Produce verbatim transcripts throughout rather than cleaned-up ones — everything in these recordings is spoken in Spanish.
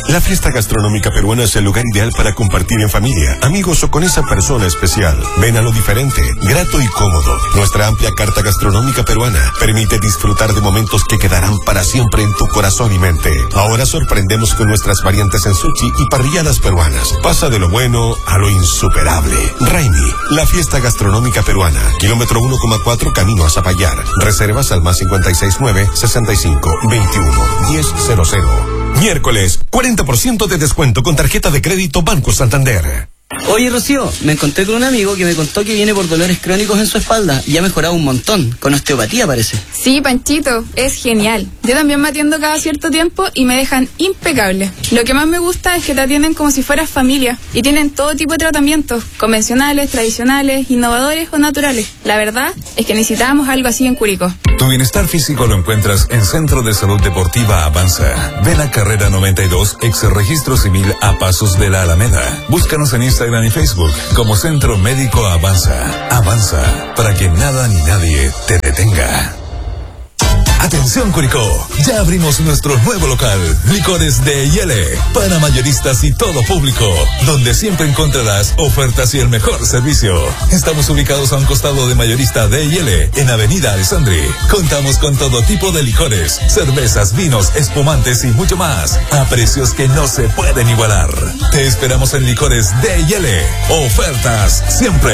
La fiesta gastronómica peruana es el lugar ideal para compartir en familia, amigos o con esa persona especial. Ven a lo diferente, grato y cómodo. Nuestra amplia carta gastronómica peruana permite disfrutar de momentos que quedarán para siempre en tu corazón y mente. Ahora sorprendemos con nuestras variantes en sushi y parrilladas peruanas. Pasa de lo bueno a lo insuperable. Raimi, la fiesta gastronómica peruana. Kilómetro uno coma cuatro camino a Zapallar. Reservas al más cincuenta y seis nueve, sesenta y cinco, veintiuno, diez cero cero. Miércoles, cuarenta por ciento de descuento con tarjeta de crédito Banco Santander. Oye, Rocío, me encontré con un amigo que me contó que viene por dolores crónicos en su espalda y ha mejorado un montón, con osteopatía parece. Sí, Panchito, es genial. Yo también me atiendo cada cierto tiempo y me dejan impecable. Lo que más me gusta es que te atienden como si fueras familia y tienen todo tipo de tratamientos, convencionales, tradicionales, innovadores o naturales. La verdad es que necesitábamos algo así en Curicó. Tu bienestar físico lo encuentras en Centro de Salud Deportiva Avanza. Ven a Carrera noventa y dos, ex Registro Civil a pasos de la Alameda. Búscanos en Instagram y Facebook como Centro Médico Avanza. Avanza, para que nada ni nadie te detenga. Atención Curicó, ya abrimos nuestro nuevo local, Licores de Yele, para mayoristas y todo público, donde siempre encontrarás ofertas y el mejor servicio. Estamos ubicados a un costado de Mayorista de Yele, en Avenida Alessandri. Contamos con todo tipo de licores, cervezas, vinos, espumantes y mucho más, a precios que no se pueden igualar. Te esperamos en Licores de Yele, ofertas siempre.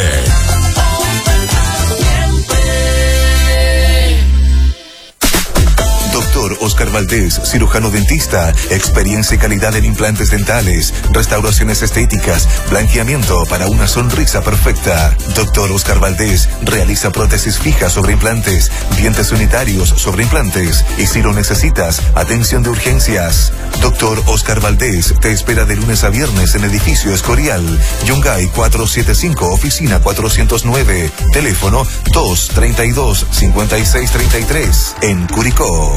Doctor Oscar Valdés, cirujano dentista, experiencia y calidad en implantes dentales, restauraciones estéticas, blanqueamiento para una sonrisa perfecta. Doctor Oscar Valdés realiza prótesis fijas sobre implantes, dientes unitarios sobre implantes y si lo necesitas, atención de urgencias. Doctor Oscar Valdés te espera de lunes a viernes en edificio Escorial, Yungay cuatrocientos setenta y cinco, oficina cuatrocientos nueve, teléfono dos treinta y dos, cincuenta y seis treinta y tres, en Curicó.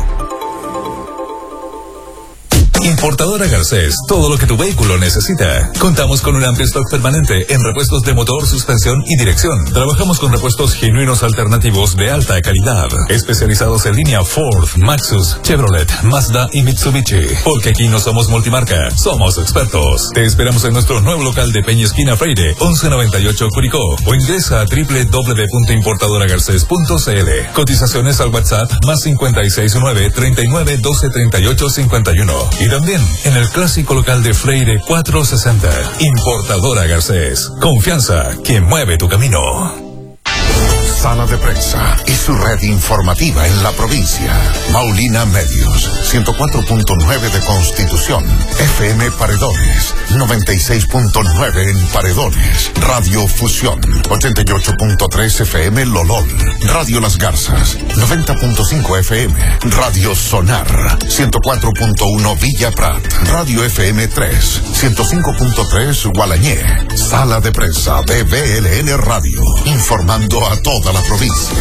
Importadora Garcés, todo lo que tu vehículo necesita. Contamos con un amplio stock permanente en repuestos de motor, suspensión y dirección. Trabajamos con repuestos genuinos alternativos de alta calidad, especializados en línea Ford, Maxus, Chevrolet, Mazda y Mitsubishi. Porque aquí no somos multimarca, somos expertos. Te esperamos en nuestro nuevo local de Peña Esquina Freire, once noventa y ocho Curicó, o ingresa a doble u doble u doble u punto importadora garcés punto c l. Cotizaciones al WhatsApp más cincuenta y seis nueve, treinta y nueve, doce, treinta y ocho, cincuenta y uno. Y también en el clásico local de Freire cuatrocientos sesenta. Importadora Garcés. Confianza que mueve tu camino. Sala de Prensa y su red informativa en la provincia. Maulina Medios, ciento cuatro punto nueve de Constitución. F M Paredones, noventa y seis punto nueve en Paredones. Radio Fusión, ochenta y ocho punto tres F M Lolol. Radio Las Garzas, noventa punto cinco F M. Radio Sonar, ciento cuatro punto uno Villa Prat. Radio F M tres, ciento cinco punto tres Gualañé. Sala de Prensa de B L N Radio, informando a toda la provincia.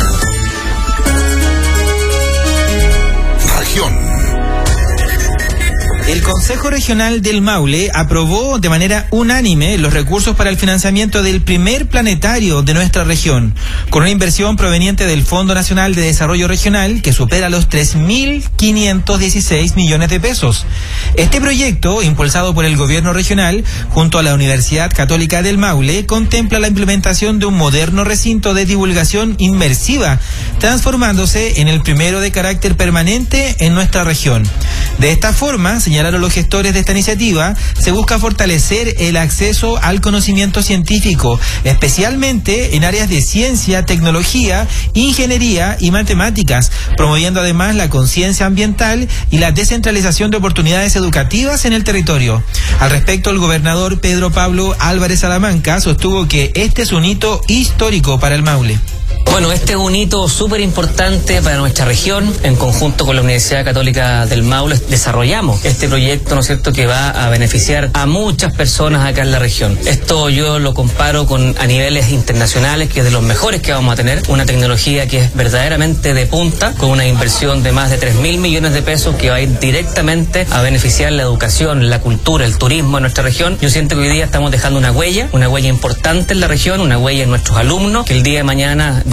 Región. El Consejo Regional del Maule aprobó de manera unánime los recursos para el financiamiento del primer planetario de nuestra región, con una inversión proveniente del Fondo Nacional de Desarrollo Regional que supera los tres mil quinientos dieciséis millones de pesos. Este proyecto, impulsado por el gobierno regional junto a la Universidad Católica del Maule, contempla la implementación de un moderno recinto de divulgación inmersiva, transformándose en el primero de carácter permanente en nuestra región. De esta forma, señalaron los gestores de esta iniciativa, se busca fortalecer el acceso al conocimiento científico, especialmente en áreas de ciencia, tecnología, ingeniería y matemáticas, promoviendo además la conciencia ambiental y la descentralización de oportunidades educativas en el territorio. Al respecto, el gobernador Pedro Pablo Álvarez Salamanca sostuvo que este es un hito histórico para el Maule. Bueno, este es un hito súper importante para nuestra región. En conjunto con la Universidad Católica del Maule desarrollamos este proyecto, ¿no es cierto?, que va a beneficiar a muchas personas acá en la región. Esto yo lo comparo con a niveles internacionales, que es de los mejores que vamos a tener. Una tecnología que es verdaderamente de punta, con una inversión de más de tres mil millones de pesos que va a ir directamente a beneficiar la educación, la cultura, el turismo en nuestra región. Yo siento que hoy día estamos dejando una huella, una huella importante en la región, una huella en nuestros alumnos, que el día de mañana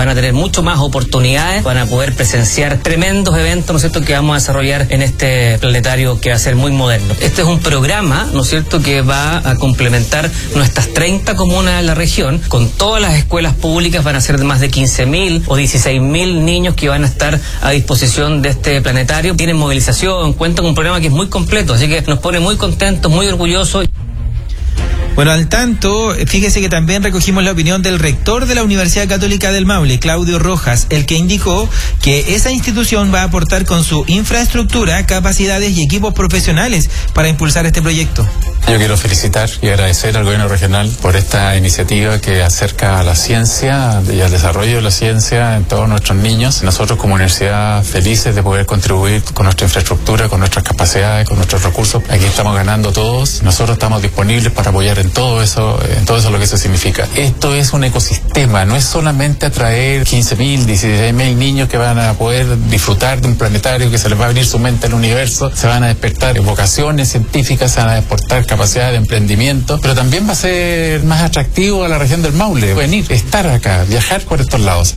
van a tener mucho más oportunidades, van a poder presenciar tremendos eventos, ¿no es cierto?, que vamos a desarrollar en este planetario que va a ser muy moderno. Este es un programa, ¿no es cierto?, que va a complementar nuestras treinta comunas de la región, con todas las escuelas públicas. Van a ser de más de quince mil o dieciséis mil niños que van a estar a disposición de este planetario. Tienen movilización, cuentan con un programa que es muy completo, así que nos pone muy contentos, muy orgullosos. Bueno, al tanto, fíjese que también recogimos la opinión del rector de la Universidad Católica del Maule, Claudio Rojas, el que indicó que esa institución va a aportar con su infraestructura, capacidades y equipos profesionales para impulsar este proyecto. Yo quiero felicitar y agradecer al gobierno regional por esta iniciativa que acerca a la ciencia y al desarrollo de la ciencia en todos nuestros niños. Nosotros como universidad felices de poder contribuir con nuestra infraestructura, con nuestras capacidades, con nuestros recursos. Aquí estamos ganando todos. Nosotros estamos disponibles para apoyar en todo eso, en todo eso lo que eso significa. Esto es un ecosistema, no es solamente atraer quince mil, dieciséis mil niños que van a poder disfrutar de un planetario, que se les va a abrir su mente al universo, se van a despertar vocaciones científicas, se van a despertar capacidades de emprendimiento, pero también va a ser más atractivo a la región del Maule venir, estar acá, viajar por estos lados.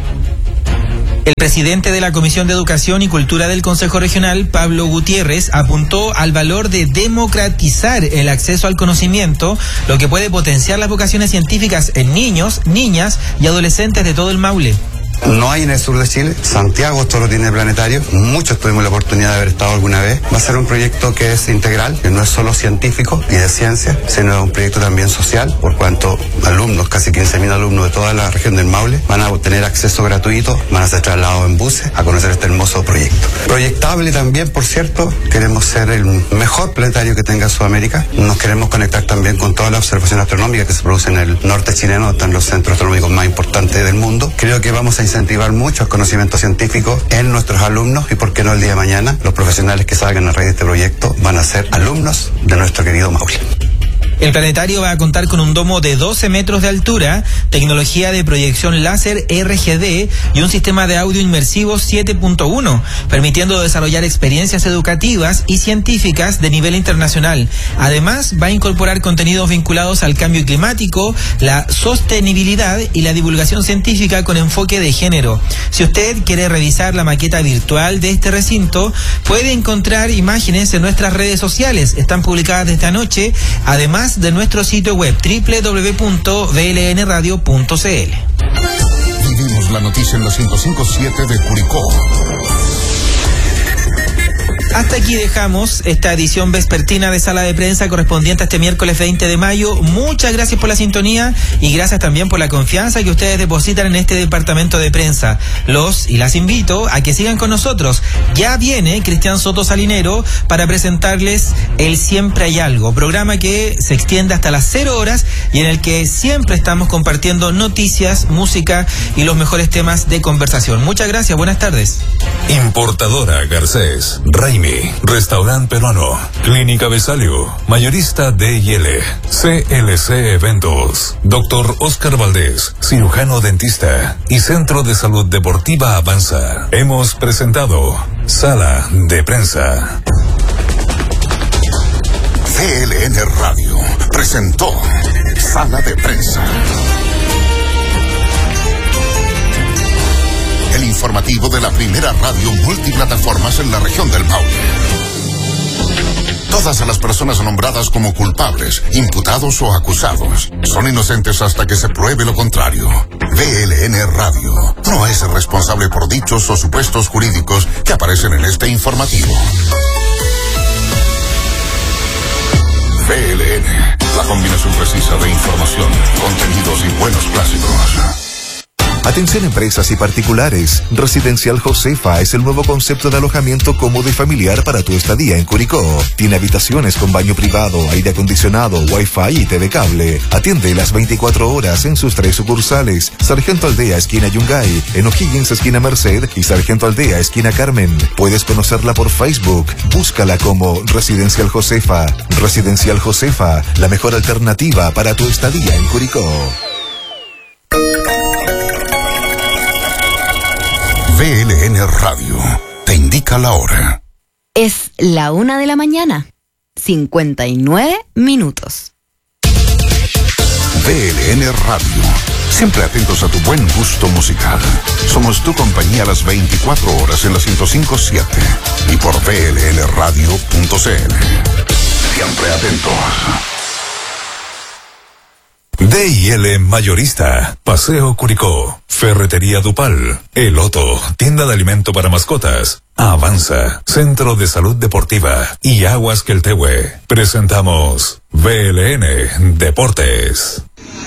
El presidente de la Comisión de Educación y Cultura del Consejo Regional, Pablo Gutiérrez, apuntó al valor de democratizar el acceso al conocimiento, lo que puede potenciar las vocaciones científicas en niños, niñas y adolescentes de todo el Maule. No hay en el sur de Chile. Santiago esto lo tiene planetario. Muchos tuvimos la oportunidad de haber estado alguna vez. Va a ser un proyecto que es integral, que no es solo científico y de ciencia, sino es un proyecto también social, por cuanto alumnos, casi quince mil alumnos de toda la región del Maule, van a tener acceso gratuito, van a ser trasladados en buses a conocer este hermoso proyecto. Proyectable también, por cierto, queremos ser el mejor planetario que tenga Sudamérica. Nos queremos conectar también con toda la observación astronómica que se produce en el norte chileno, donde están los centros astronómicos más importantes del mundo. Creo que vamos a incentivar mucho el conocimiento científico en nuestros alumnos y, por qué no, el día de mañana los profesionales que salgan a raíz de este proyecto van a ser alumnos de nuestro querido Maule. El planetario va a contar con un domo de doce metros de altura, tecnología de proyección láser R G D y un sistema de audio inmersivo siete punto uno, permitiendo desarrollar experiencias educativas y científicas de nivel internacional. Además, va a incorporar contenidos vinculados al cambio climático, la sostenibilidad y la divulgación científica con enfoque de género. Si usted quiere revisar la maqueta virtual de este recinto, puede encontrar imágenes en nuestras redes sociales. Están publicadas desde anoche, además de nuestro sitio web doble u doble u doble u punto v l n radio punto c l. Vivimos la noticia en la ciento cinco punto siete de Curicó. Hasta aquí dejamos esta edición vespertina de Sala de Prensa correspondiente a este miércoles veinte de mayo. Muchas gracias por la sintonía y gracias también por la confianza que ustedes depositan en este departamento de prensa. Los y las invito a que sigan con nosotros. Ya viene Cristian Soto Salinero para presentarles el Siempre Hay Algo, programa que se extiende hasta las cero horas y en el que siempre estamos compartiendo noticias, música y los mejores temas de conversación. Muchas gracias, buenas tardes. Importadora Garcés, Raimi, Restaurante Peruano, Clínica Besalio, Mayorista D y L, C L C Eventos, Doctor Oscar Valdés, cirujano dentista y Centro de Salud Deportiva Avanza. Hemos presentado Sala de Prensa. V L N Radio presentó Sala de Prensa. El informativo de la primera radio multiplataformas en la región del Maule. Todas las personas nombradas como culpables, imputados o acusados son inocentes hasta que se pruebe lo contrario. V L N Radio no es responsable por dichos o supuestos jurídicos que aparecen en este informativo. V L N, la combinación precisa de información, contenidos y buenos clásicos. Atención empresas y particulares. Residencial Josefa es el nuevo concepto de alojamiento cómodo y familiar para tu estadía en Curicó. Tiene habitaciones con baño privado, aire acondicionado, wifi y T V cable. Atiende las veinticuatro horas en sus tres sucursales. Sargento Aldea, esquina Yungay, en O'Higgins, esquina Merced y Sargento Aldea, esquina Carmen. Puedes conocerla por Facebook. Búscala como Residencial Josefa. Residencial Josefa, la mejor alternativa para tu estadía en Curicó. V L N Radio te indica la hora. Es la una de la mañana, cincuenta y nueve minutos. V L N Radio, Siempre atentos a tu buen gusto musical. Somos tu compañía a las veinticuatro horas en la ciento cinco punto siete y por b l l radio punto c l. Siempre atentos. D y L Mayorista, Paseo Curicó, Ferretería Dupal, El Otto, Tienda de Alimento para Mascotas, Avanza, Centro de Salud Deportiva y Aguas Queltehue. Presentamos B L N Deportes.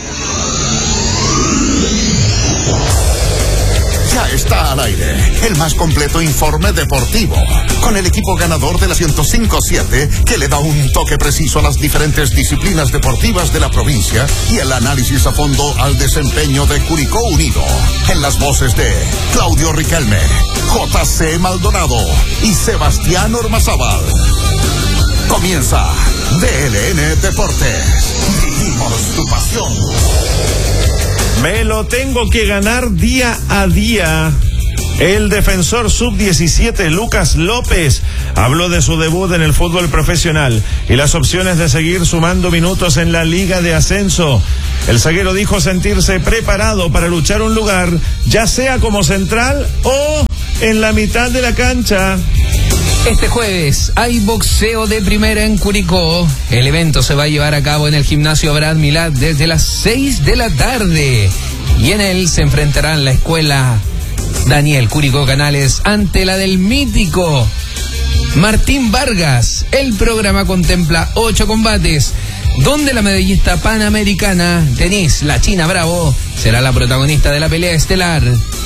Ya está al aire el más completo informe deportivo, con el equipo ganador de la ciento cinco punto siete que le da un toque preciso a las diferentes disciplinas deportivas de la provincia y el análisis a fondo al desempeño de Curicó Unido. En las voces de Claudio Riquelme, J C Maldonado y Sebastián Ormazábal. Comienza D L N Deportes. Vivimos tu pasión. Me lo tengo que ganar día a día. El defensor sub diecisiete Lucas López habló de su debut en el fútbol profesional y las opciones de seguir sumando minutos en la Liga de Ascenso. El zaguero dijo sentirse preparado para luchar un lugar, ya sea como central o en la mitad de la cancha. Este jueves hay boxeo de primera en Curicó. El evento se va a llevar a cabo en el gimnasio Brad Milad desde las seis de la tarde. Y en él se enfrentarán la escuela Daniel Curicó Canales ante la del mítico Martín Vargas. El programa contempla ocho combates, donde la medallista panamericana Denise La China Bravo será la protagonista de la pelea estelar.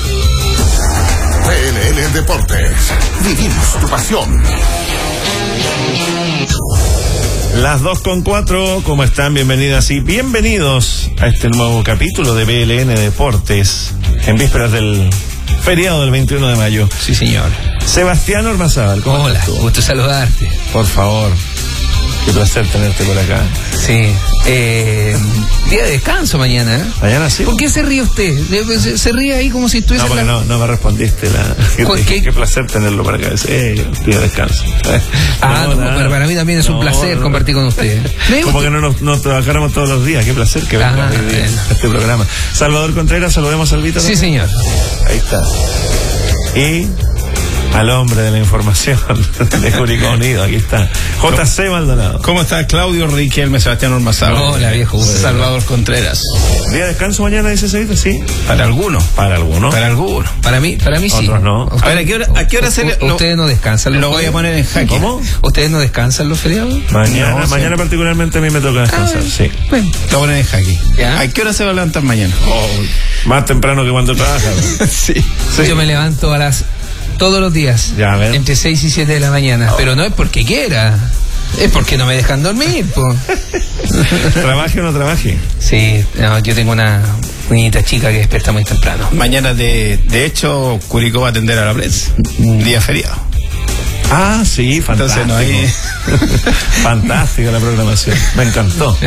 B L L Deportes. Vivimos tu pasión. Las dos con cuatro, ¿cómo están? Bienvenidas y bienvenidos a este nuevo capítulo de B L N Deportes, en vísperas del feriado del veintiuno de mayo. Sí, señor. Sebastián Ormazábal, ¿cómo Hola, estás tú? gusto saludarte. Por favor. Qué placer tenerte por acá. Sí. Eh, día de descanso mañana. Mañana sí. ¿Por qué se ríe usted? Se, se ríe ahí como si estuviese... No, porque la... no, no me respondiste. La... ¿Qué? Qué, qué placer tenerlo por acá. Eh, día de descanso. Ah, no, no, no, para mí también es un no, placer no, compartir con usted. Como que no nos no trabajáramos todos los días. Qué placer que venga a este programa. Salvador Contreras, saludemos al Vito. Sí, señor. Ahí está. Y... al hombre de la información de Curicó Unido, aquí está J C Maldonado. ¿Cómo estás, Claudio Riquelme, Sebastián Ormazábal? Hola, viejo. Bueno. Salvador Contreras. ¿Día de descanso mañana, dice Cevita? Sí. Para algunos. Para algunos. Para algunos. Para mí, para mí sí. Otros no. A ver, ¿a qué hora, a qué hora se le, ¿Ustedes no descansan los Lo voy a poner en jaque. ¿Cómo? ¿Ustedes no descansan los feriados? Mañana, no, mañana sí. particularmente a mí me toca descansar, ah, sí. Bueno. Lo voy a poner en jaque. ¿Ya? ¿A qué hora se va a levantar mañana? Oh, más temprano que cuando trabaja. sí. sí. Yo me levanto a las... todos los días, ya, a ver. entre seis y siete de la mañana, oh. Pero no es porque quiera, es porque no me dejan dormir, po. ¿Trabaje o no trabaje? Sí, no, yo tengo una niñita chica que despierta muy temprano. Mañana, de, de hecho, Curicó va a atender a la prensa, un día feriado. Ah, sí, fantástico. Entonces, no hay... Fantástica la programación, me encantó.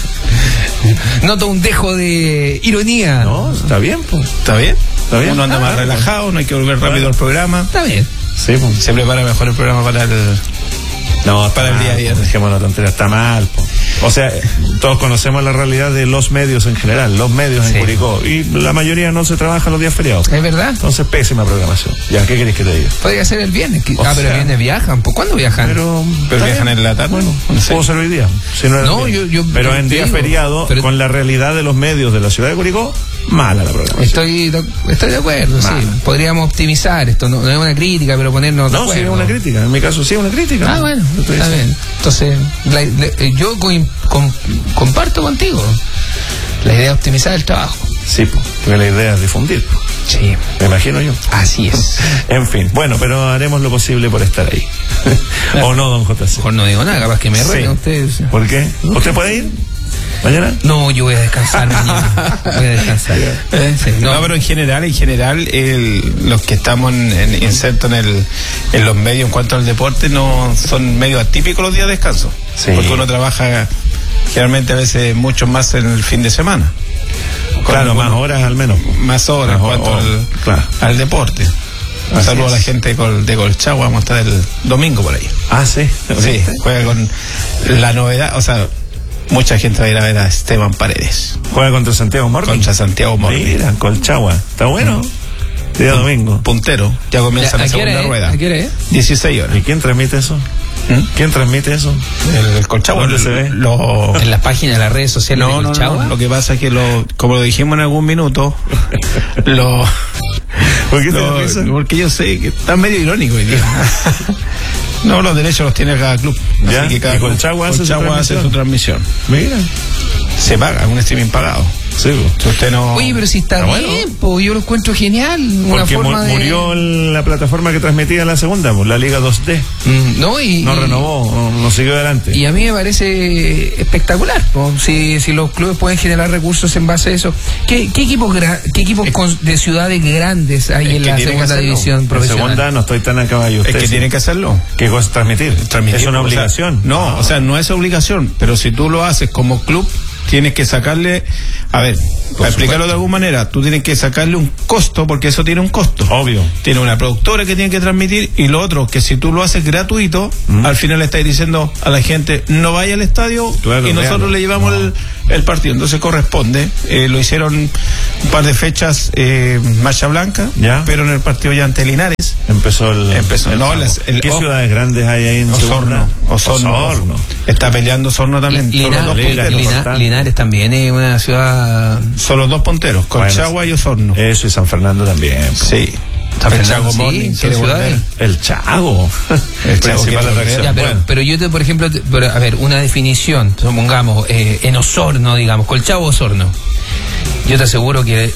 Noto un dejo de ironía. No, está bien, pues. ¿Está bien? ¿Está bien? Uno anda ah, más bueno. relajado, no hay que volver rápido al programa. Está bien. Sí, pues. Se prepara mejor el programa para el... No, para mal, el día a día. Dejemos la tontería, está mal. Po. O sea, todos conocemos la realidad de los medios en general, los medios sí. en Curicó. Y la mayoría no se trabaja los días feriados. Es verdad. Entonces, pésima programación. Ya, ¿qué querés que te diga? Podría ser el viernes. Que, ah, sea, pero el viernes viajan. ¿Por cuándo viajan? Pero, pero viajan en la tarde. Bueno, no sé. Puedo ser hoy día. Si no, no yo, yo. Pero yo en día digo, feriado, pero... con la realidad de los medios de la ciudad de Curicó, mala la programación. Estoy, estoy de acuerdo, mala. Sí. Podríamos optimizar esto. No, no es una crítica, pero ponernos de no, acuerdo. No, sí es una crítica. En mi caso, sí es una crítica. Ah, ¿no? bueno, está bien. Entonces, la, la, yo con, con, comparto contigo la idea de optimizar el trabajo. Sí, porque la idea es difundir. Sí. Me imagino yo. Así es. En fin, bueno, pero haremos lo posible por estar ahí. ¿O no, don J C? Mejor no digo nada, capaz que me rueguen sí. ustedes. ¿Por qué? ¿Usted puede ir? ¿Mañana? No, yo voy a descansar mañana. Voy a descansar. ¿Eh? Sí, no. no, pero en general, en general, el, los que estamos en, en, insertos en, el, en los medios en cuanto al deporte no son medio atípicos los días de descanso. Sí. Porque uno trabaja generalmente a veces mucho más en el fin de semana. Claro, más horas al menos. Más horas en cuanto oh, al, claro. al deporte. Un saludo a la gente de, de Colchagua, vamos a estar el domingo por ahí. Ah, sí. Sí, juega con la novedad, o sea, mucha gente va a ir a ver a Esteban Paredes. Juega contra Santiago Morning. Contra Santiago Morning. Mira, Colchagua. Está bueno. Mm. Día domingo. Puntero. Ya comienza la segunda rueda. ¿A qué hora es? dieciséis horas. ¿Y quién transmite eso? ¿Mm? ¿Quién transmite eso? El, el Colchagua. ¿Dónde se ve? Lo... En las páginas de las redes sociales no, de Colchagua. No, no, lo que pasa es que, lo, como lo dijimos en algún minuto, lo... ¿Por qué lo, te Porque yo sé que está medio irónico hoy día. No, los derechos los tiene cada club. ¿Ya? Así que cada ¿Y Colchagua hace, Colchagua hace su transmisión? Mira. Se paga, un streaming pagado. Sí, si usted no... Oye, pero si está, está bien, bueno. po, yo lo encuentro genial. Una Porque forma de... murió la plataforma que transmitía la segunda, la Liga dos D. Mm, no, y, no y, renovó, no, no siguió adelante. Y a mí me parece espectacular, po, si, si los clubes pueden generar recursos en base a eso. ¿Qué, qué equipos, qué equipos es, con, de ciudades grandes hay en la segunda división profesional? En segunda no estoy tan a caballo. Es que tienen que hacerlo. ¿Qué cosa es transmitir? transmitir es una obligación. O sea, no, o sea, no es obligación, pero si tú lo haces como club, tienes que sacarle, a ver, para explicarlo de alguna manera, tú tienes que sacarle un costo, porque eso tiene un costo. Obvio. Tiene una productora que tiene que transmitir, y lo otro, que si tú lo haces gratuito, mm. al final le estás diciendo a la gente, no vaya al estadio, claro, y nosotros vean. le llevamos no. el, el partido. Entonces corresponde, eh, lo hicieron un par de fechas, eh, Marcha Blanca, ¿ya? Pero en el partido ya ante Linares. Empezó el... Empezó, el no, las, el, ¿Qué oh, ciudades grandes hay ahí en Osorno? Osorno. Osorno. Está peleando Osorno también. Lina, dos Lina, Lina, Linares también es una ciudad... Son los dos punteros, Colchagua bueno, y Osorno. Eso, y San Fernando también. Pues. Sí. San el Chago Morning, sí, el Chago. El Chago que ya, pero, bueno. pero yo te, por ejemplo, te, pero, a ver, una definición, supongamos, eh, en Osorno, digamos, Colchagua Osorno. Yo te aseguro que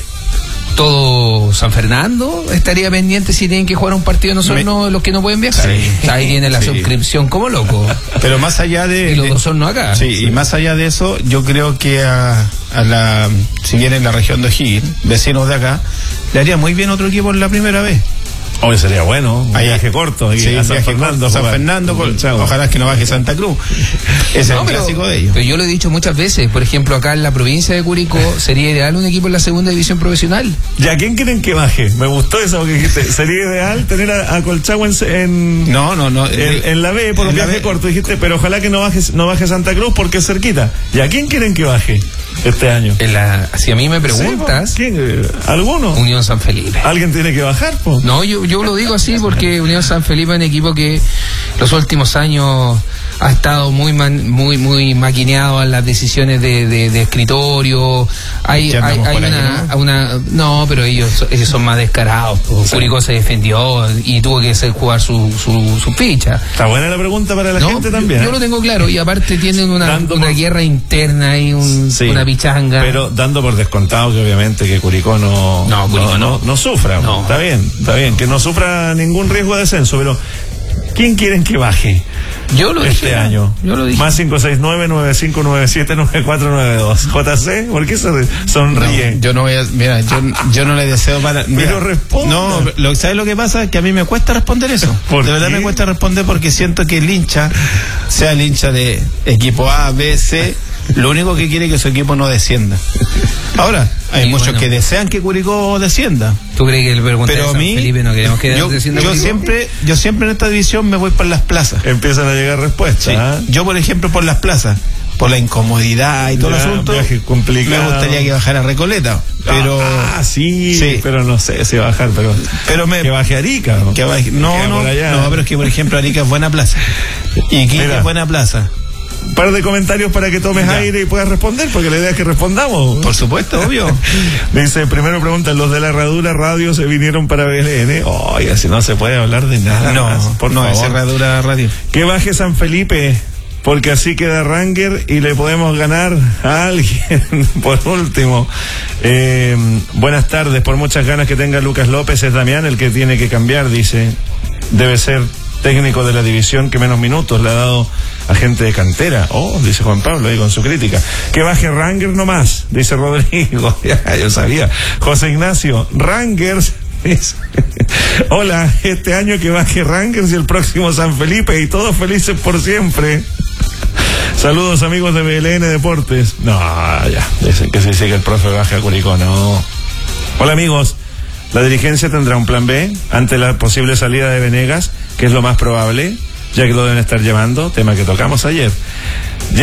todo San Fernando estaría pendiente si tienen que jugar un partido en Osorno, Me... los que no pueden viajar. Sí, ahí viene la sí. suscripción como loco. Pero más allá de... Y los de Osorno acá. Sí, sí, y más allá de eso, yo creo que a, a la... si viene en la región de O'Higgins, vecinos de acá, le haría muy bien otro equipo en la primera vez. Hoy sería bueno, un Ahí, viaje corto, sí, a San viaje Fernando, corto, San Fernando, con, ojalá que no baje Santa Cruz. Ese no, es el pero, clásico de ellos. Pero yo lo he dicho muchas veces, por ejemplo, acá en la provincia de Curicó sería ideal un equipo en la segunda división profesional. ¿Ya quién quieren que baje? Me gustó eso que dijiste. Sería ideal tener a, a Colchagua en, en no, no, no, en, en la B por un viaje corto, dijiste, pero ojalá que no baje, no baje Santa Cruz porque es cerquita. ¿Ya quién quieren que baje este año? En la, si a mí me preguntas, ¿sí, ¿quién? ¿Alguno? Unión San Felipe. ¿Alguien tiene que bajar? Po? No, yo, yo lo digo así porque Unión San Felipe es un equipo que los últimos años ha estado muy man, muy muy maquineado en las decisiones de, de, de escritorio. Hay, hay, hay una, ¿no? una no, pero ellos ellos son más descarados. Sí. Curicó se defendió y tuvo que hacer jugar su, su, su ficha. Está buena la pregunta para la no, gente también. Yo, yo lo tengo claro y aparte tienen una, una por... guerra interna y un, sí, una pichanga. Pero dando por descontado que obviamente que Curicó no no, Curicó no, no. no, no sufra. No. Está bien, está bien, que no sufra ningún riesgo de descenso, pero ¿quién quieren que baje? Yo lo este dije, año. Yo lo dije. Más cinco seis nueve, nueve cinco nueve siete, nueve cuatro nueve dos. J C, ¿por qué se sonríe? No, yo no voy a, mira, yo, yo no le deseo para. Mira, pero responda. No, lo, ¿sabes lo que pasa? Que a mí me cuesta responder eso. ¿Por de verdad qué? me cuesta responder porque siento que el hincha, sea el hincha de equipo A, B, C, lo único que quiere es que su equipo no descienda. Ahora, hay y muchos bueno, que desean que Curicó descienda. ¿Tú crees que el pregunta Pero de San a mí, Felipe no queremos que yo, descienda yo Curicó? siempre, yo siempre en esta división me voy por las plazas. Empiezan a llegar respuestas. Sí. ¿eh? Yo, por ejemplo, por las plazas, por la incomodidad y todo ya, el asunto, complicado. Me gustaría que bajara Recoleta. Pero ah, ah sí, sí, pero no sé si bajar, pero, pero me, que baje Arica, ¿no? Que baje, no, no, no, pero es que por ejemplo Arica es buena plaza y Quique es buena plaza. Un par de comentarios para que tomes ya. aire y puedas responder, porque la idea es que respondamos. Por supuesto, obvio. Dice, primero pregunta, los de la Herradura Radio se vinieron para B L N. Oye, oh, si no se puede hablar de nada no, más, por no, favor. es Herradura Radio. Que baje San Felipe, porque así queda Ranger y le podemos ganar a alguien. Por último, eh, buenas tardes, por muchas ganas que tenga Lucas López, es Damián el que tiene que cambiar, dice. Debe ser técnico de la división que menos minutos le ha dado a gente de cantera. Oh, dice Juan Pablo ahí con su crítica. Que baje Ranger nomás, dice Rodrigo. Ya, yo sabía. José Ignacio, Rangers. Hola, este año que baje Rangers y el próximo San Felipe y todos felices por siempre. Saludos amigos de B L N Deportes. No, ya, dicen que se dice que el profe baje a Curicó, no. Hola amigos. La dirigencia tendrá un plan B ante la posible salida de Venegas, que es lo más probable, ya que lo deben estar llevando, tema que tocamos ayer. Ya,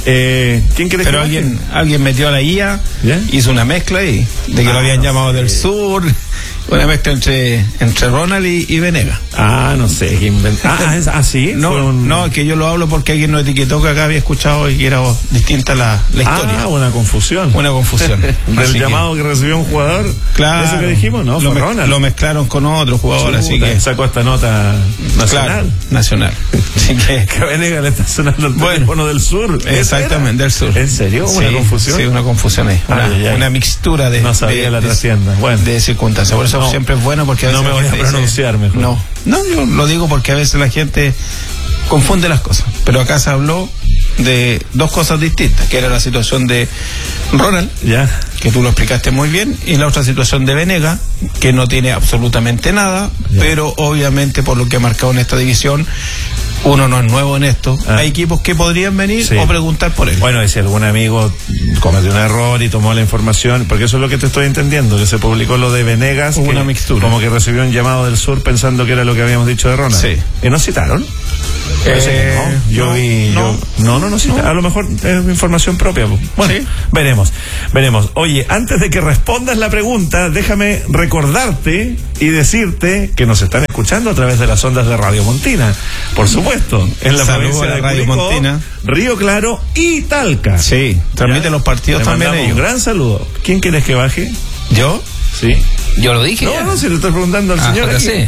Eh, ¿Quién quiere Pero que alguien, alguien metió a la I A, ¿ya? Hizo una mezcla ahí, de que ah, lo habían no llamado sé. del sur, una mezcla entre, entre Ronald y, y Venegas. Ah, no sé. ¿Quién inventó? Ah, ¿es así? No, un... no, es que yo lo hablo porque alguien nos etiquetó que acá había escuchado y que era distinta la, la historia. Ah, una confusión. Una confusión. Del llamado que... que recibió un jugador. Claro. Eso que dijimos, ¿no? Lo, fue me, Ronald. lo mezclaron con otro jugador, así que. Sacó esta nota nacional. Claro, nacional. Así que. Que Venegas le está sonando el bueno, teléfono del sur. Exactamente, del sur. ¿En serio? ¿Una sí, confusión? Sí, una confusión ahí. Una, ay, ay. una mixtura de. No sabía de, la de, trascienda. Bueno. De circunstancias. Por eso no, siempre es bueno porque a veces. No me voy a pronunciar mejor. No, no, yo lo digo porque a veces la gente confunde las cosas. Pero acá se habló de dos cosas distintas, que era la situación de Ronald, ya, que tú lo explicaste muy bien, y la otra situación de Venegas, que no tiene absolutamente nada, ya. Pero obviamente por lo que ha marcado en esta división, uno no es nuevo en esto, ah. Hay equipos que podrían venir sí. O preguntar por él. Bueno, y si algún amigo cometió un error y tomó la información, porque eso es lo que te estoy entendiendo, que se publicó lo de Venegas, hubo que, una mixtura, como que recibió un llamado del sur pensando que era lo que habíamos dicho de Ronald. Sí. ¿Y no citaron? Eh, no, yo no, vi, no, yo, no, no, no, sí, no, a lo mejor es información propia. Bueno, ¿sí? veremos, veremos. Oye, antes de que respondas la pregunta, déjame recordarte y decirte que nos están escuchando a través de las ondas de Radio Montina, por supuesto, en la Saludos provincia de Radio Curicó, Montina, Río Claro y Talca. Sí, transmite los partidos también ellos. Un gran saludo. ¿Quién quieres que baje? ¿Yo? Sí. Yo lo dije. No, ya. no, si le estoy preguntando al ah, señor. Sí.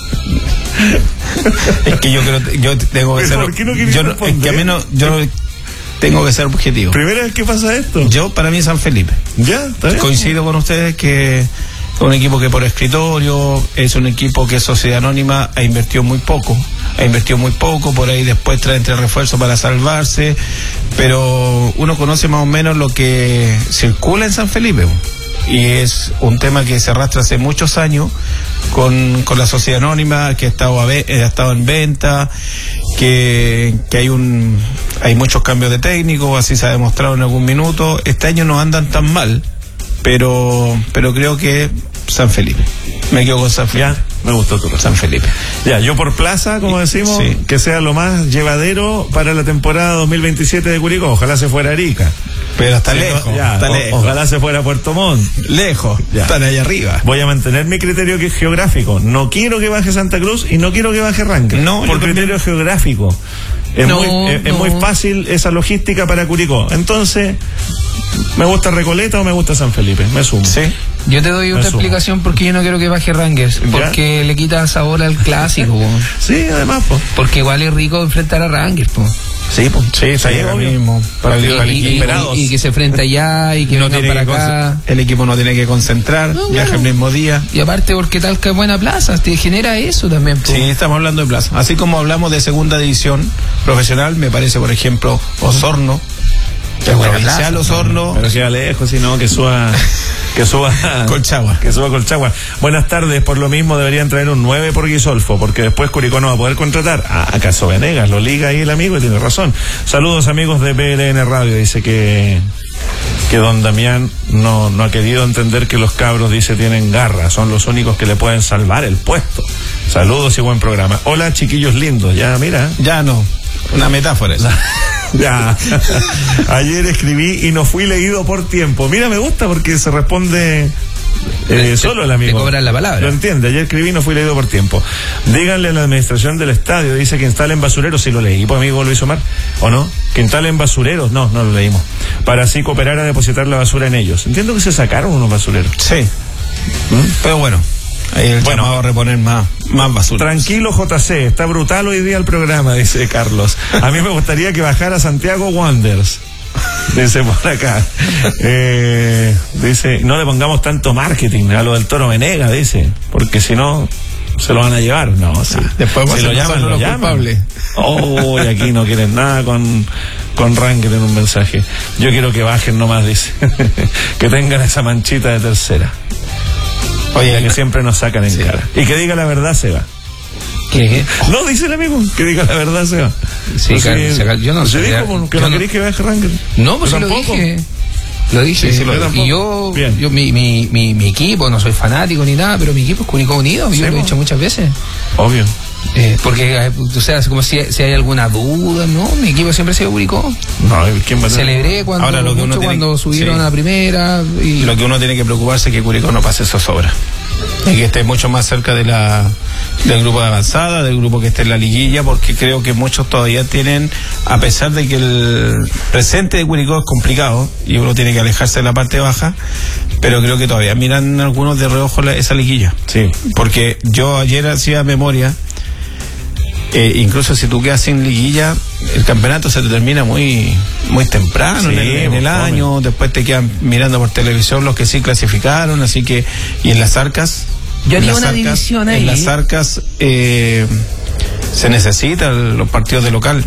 Es que yo creo, yo tengo que ser. ¿Por qué no yo, es que a mí no, yo tengo que ser objetivo. ¿Primera vez que pasa esto? Yo, para mí, es San Felipe. Ya, está bien. Coincido con ustedes que es un equipo que por escritorio, es un equipo que Sociedad Anónima ha invertido muy poco. Ha invertido muy poco, por ahí después trae entre refuerzos para salvarse, pero uno conoce más o menos lo que circula en San Felipe. Y es un tema que se arrastra hace muchos años con, con la Sociedad Anónima, que ha estado, a ve, ha estado en venta, que, que hay un hay muchos cambios de técnico, así se ha demostrado en algún minuto. Este año no andan tan mal, pero pero creo que San Felipe. Me quedo con San Felipe. Ya, me gustó tu razón. San Felipe. Ya, yo por plaza, como decimos, sí. Que sea lo más llevadero para la temporada dos mil veintisiete de Curicó. Ojalá se fuera Arica. Pero está sí, lejos, ya, está o, lejos. Ojalá se fuera a Puerto Montt. Lejos, ya. Están allá arriba. Voy a mantener mi criterio que es geográfico. No quiero que baje Santa Cruz y no quiero que baje Rankin. No, por criterio también. Geográfico. Es, no, muy, es, no. es muy fácil esa logística para Curicó. Entonces, ¿me gusta Recoleta o me gusta San Felipe? Me sumo. Sí. Yo te doy otra explicación porque yo no quiero que baje Rangers, porque ¿ya? Le quita sabor al clásico. Sí, además, po. Porque igual es rico enfrentar a Rangers, po. Sí, pues. Sí, está ahí ahora mismo. Para y, el, y, y, y que se enfrenta allá y que no vengan para acá. El equipo no tiene que concentrar, no, viaja bueno. el mismo día. Y aparte porque Talca es buena plaza, te genera eso también. Po. Sí, estamos hablando de plaza. Así como hablamos de segunda división profesional, me parece, por ejemplo, Osorno. Que provincial Osorno. Pero queda lejos, sino que suba que suba Colchagua. Que suba Colchagua. Buenas tardes, por lo mismo deberían traer un nueve por Guisolfo, porque después Curicó no va a poder contratar. Ah, ¿acaso Venegas? Lo liga ahí el amigo y tiene razón. Saludos amigos de P L N Radio, dice que que don Damián no, no ha querido entender que los cabros, dice, tienen garra, son los únicos que le pueden salvar el puesto. Saludos y buen programa. Hola chiquillos lindos, ya mira. Ya no, una metáfora esa. Ya, ayer escribí y no fui leído por tiempo. Mira, me gusta porque se responde eh, solo el amigo. Te cobran la palabra. Lo entiende, ayer escribí y no fui leído por tiempo. Díganle a la administración del estadio, dice que instalen basureros, si lo leí, pues amigo Luis Omar, ¿o no? Que instalen basureros, no, no lo leímos. Para así cooperar a depositar la basura en ellos. Entiendo que se sacaron unos basureros. Sí, ¿Mm? Pero bueno. Ahí el bueno, llamado a reponer más, más basura. Tranquilo J C, está brutal hoy día el programa, dice Carlos. A mí me gustaría que bajara Santiago Wanderers. Dice por acá. Eh, dice, no le pongamos tanto marketing a lo del Toro Venegas, dice, porque si no se lo van a llevar. No, sí. Ah, después si lo llaman, lo llaman. Oh, y aquí no quieren nada con con Rankin en un mensaje. Yo quiero que bajen nomás, dice. Que tengan esa manchita de tercera. Oye, la que siempre nos sacan en sí. cara. Y que diga la verdad, Seba. ¿Qué? No, dice el amigo, que diga la verdad, Seba. Sí, no sé, se, yo no sé. Dijo que no, no querés que baje Rankin. No, pues sí lo dije. Lo dije. Sí, sí, lo yo, y yo, yo mi, mi, mi, mi equipo, no soy fanático ni nada, pero mi equipo es Curicó Unido, yo sí, lo he dicho muchas veces. Obvio. Eh, porque, eh, o sea, como si, si hay alguna duda, ¿no? Mi equipo siempre se Curicó. No, ¿quién va a Celebré cuando, Ahora, lo que uno mucho tiene, cuando subieron sí. a la primera. Y... Lo que uno tiene que preocuparse es que Curicó no pase zozobra. Y que esté mucho más cerca de la del grupo de avanzada, del grupo que esté en la liguilla, porque creo que muchos todavía tienen, a pesar de que el presente de Curicó es complicado y uno tiene que alejarse de la parte baja, pero creo que todavía miran algunos de reojo la, esa liguilla. Sí. Porque yo ayer hacía memoria, eh, incluso si tú quedas sin liguilla, el campeonato se te termina muy muy temprano, sí, en el, en el año, después te quedan mirando por televisión los que sí clasificaron, así que, y en las arcas, yo haría en una arcas, división ahí. En las arcas eh, se necesitan los partidos de local.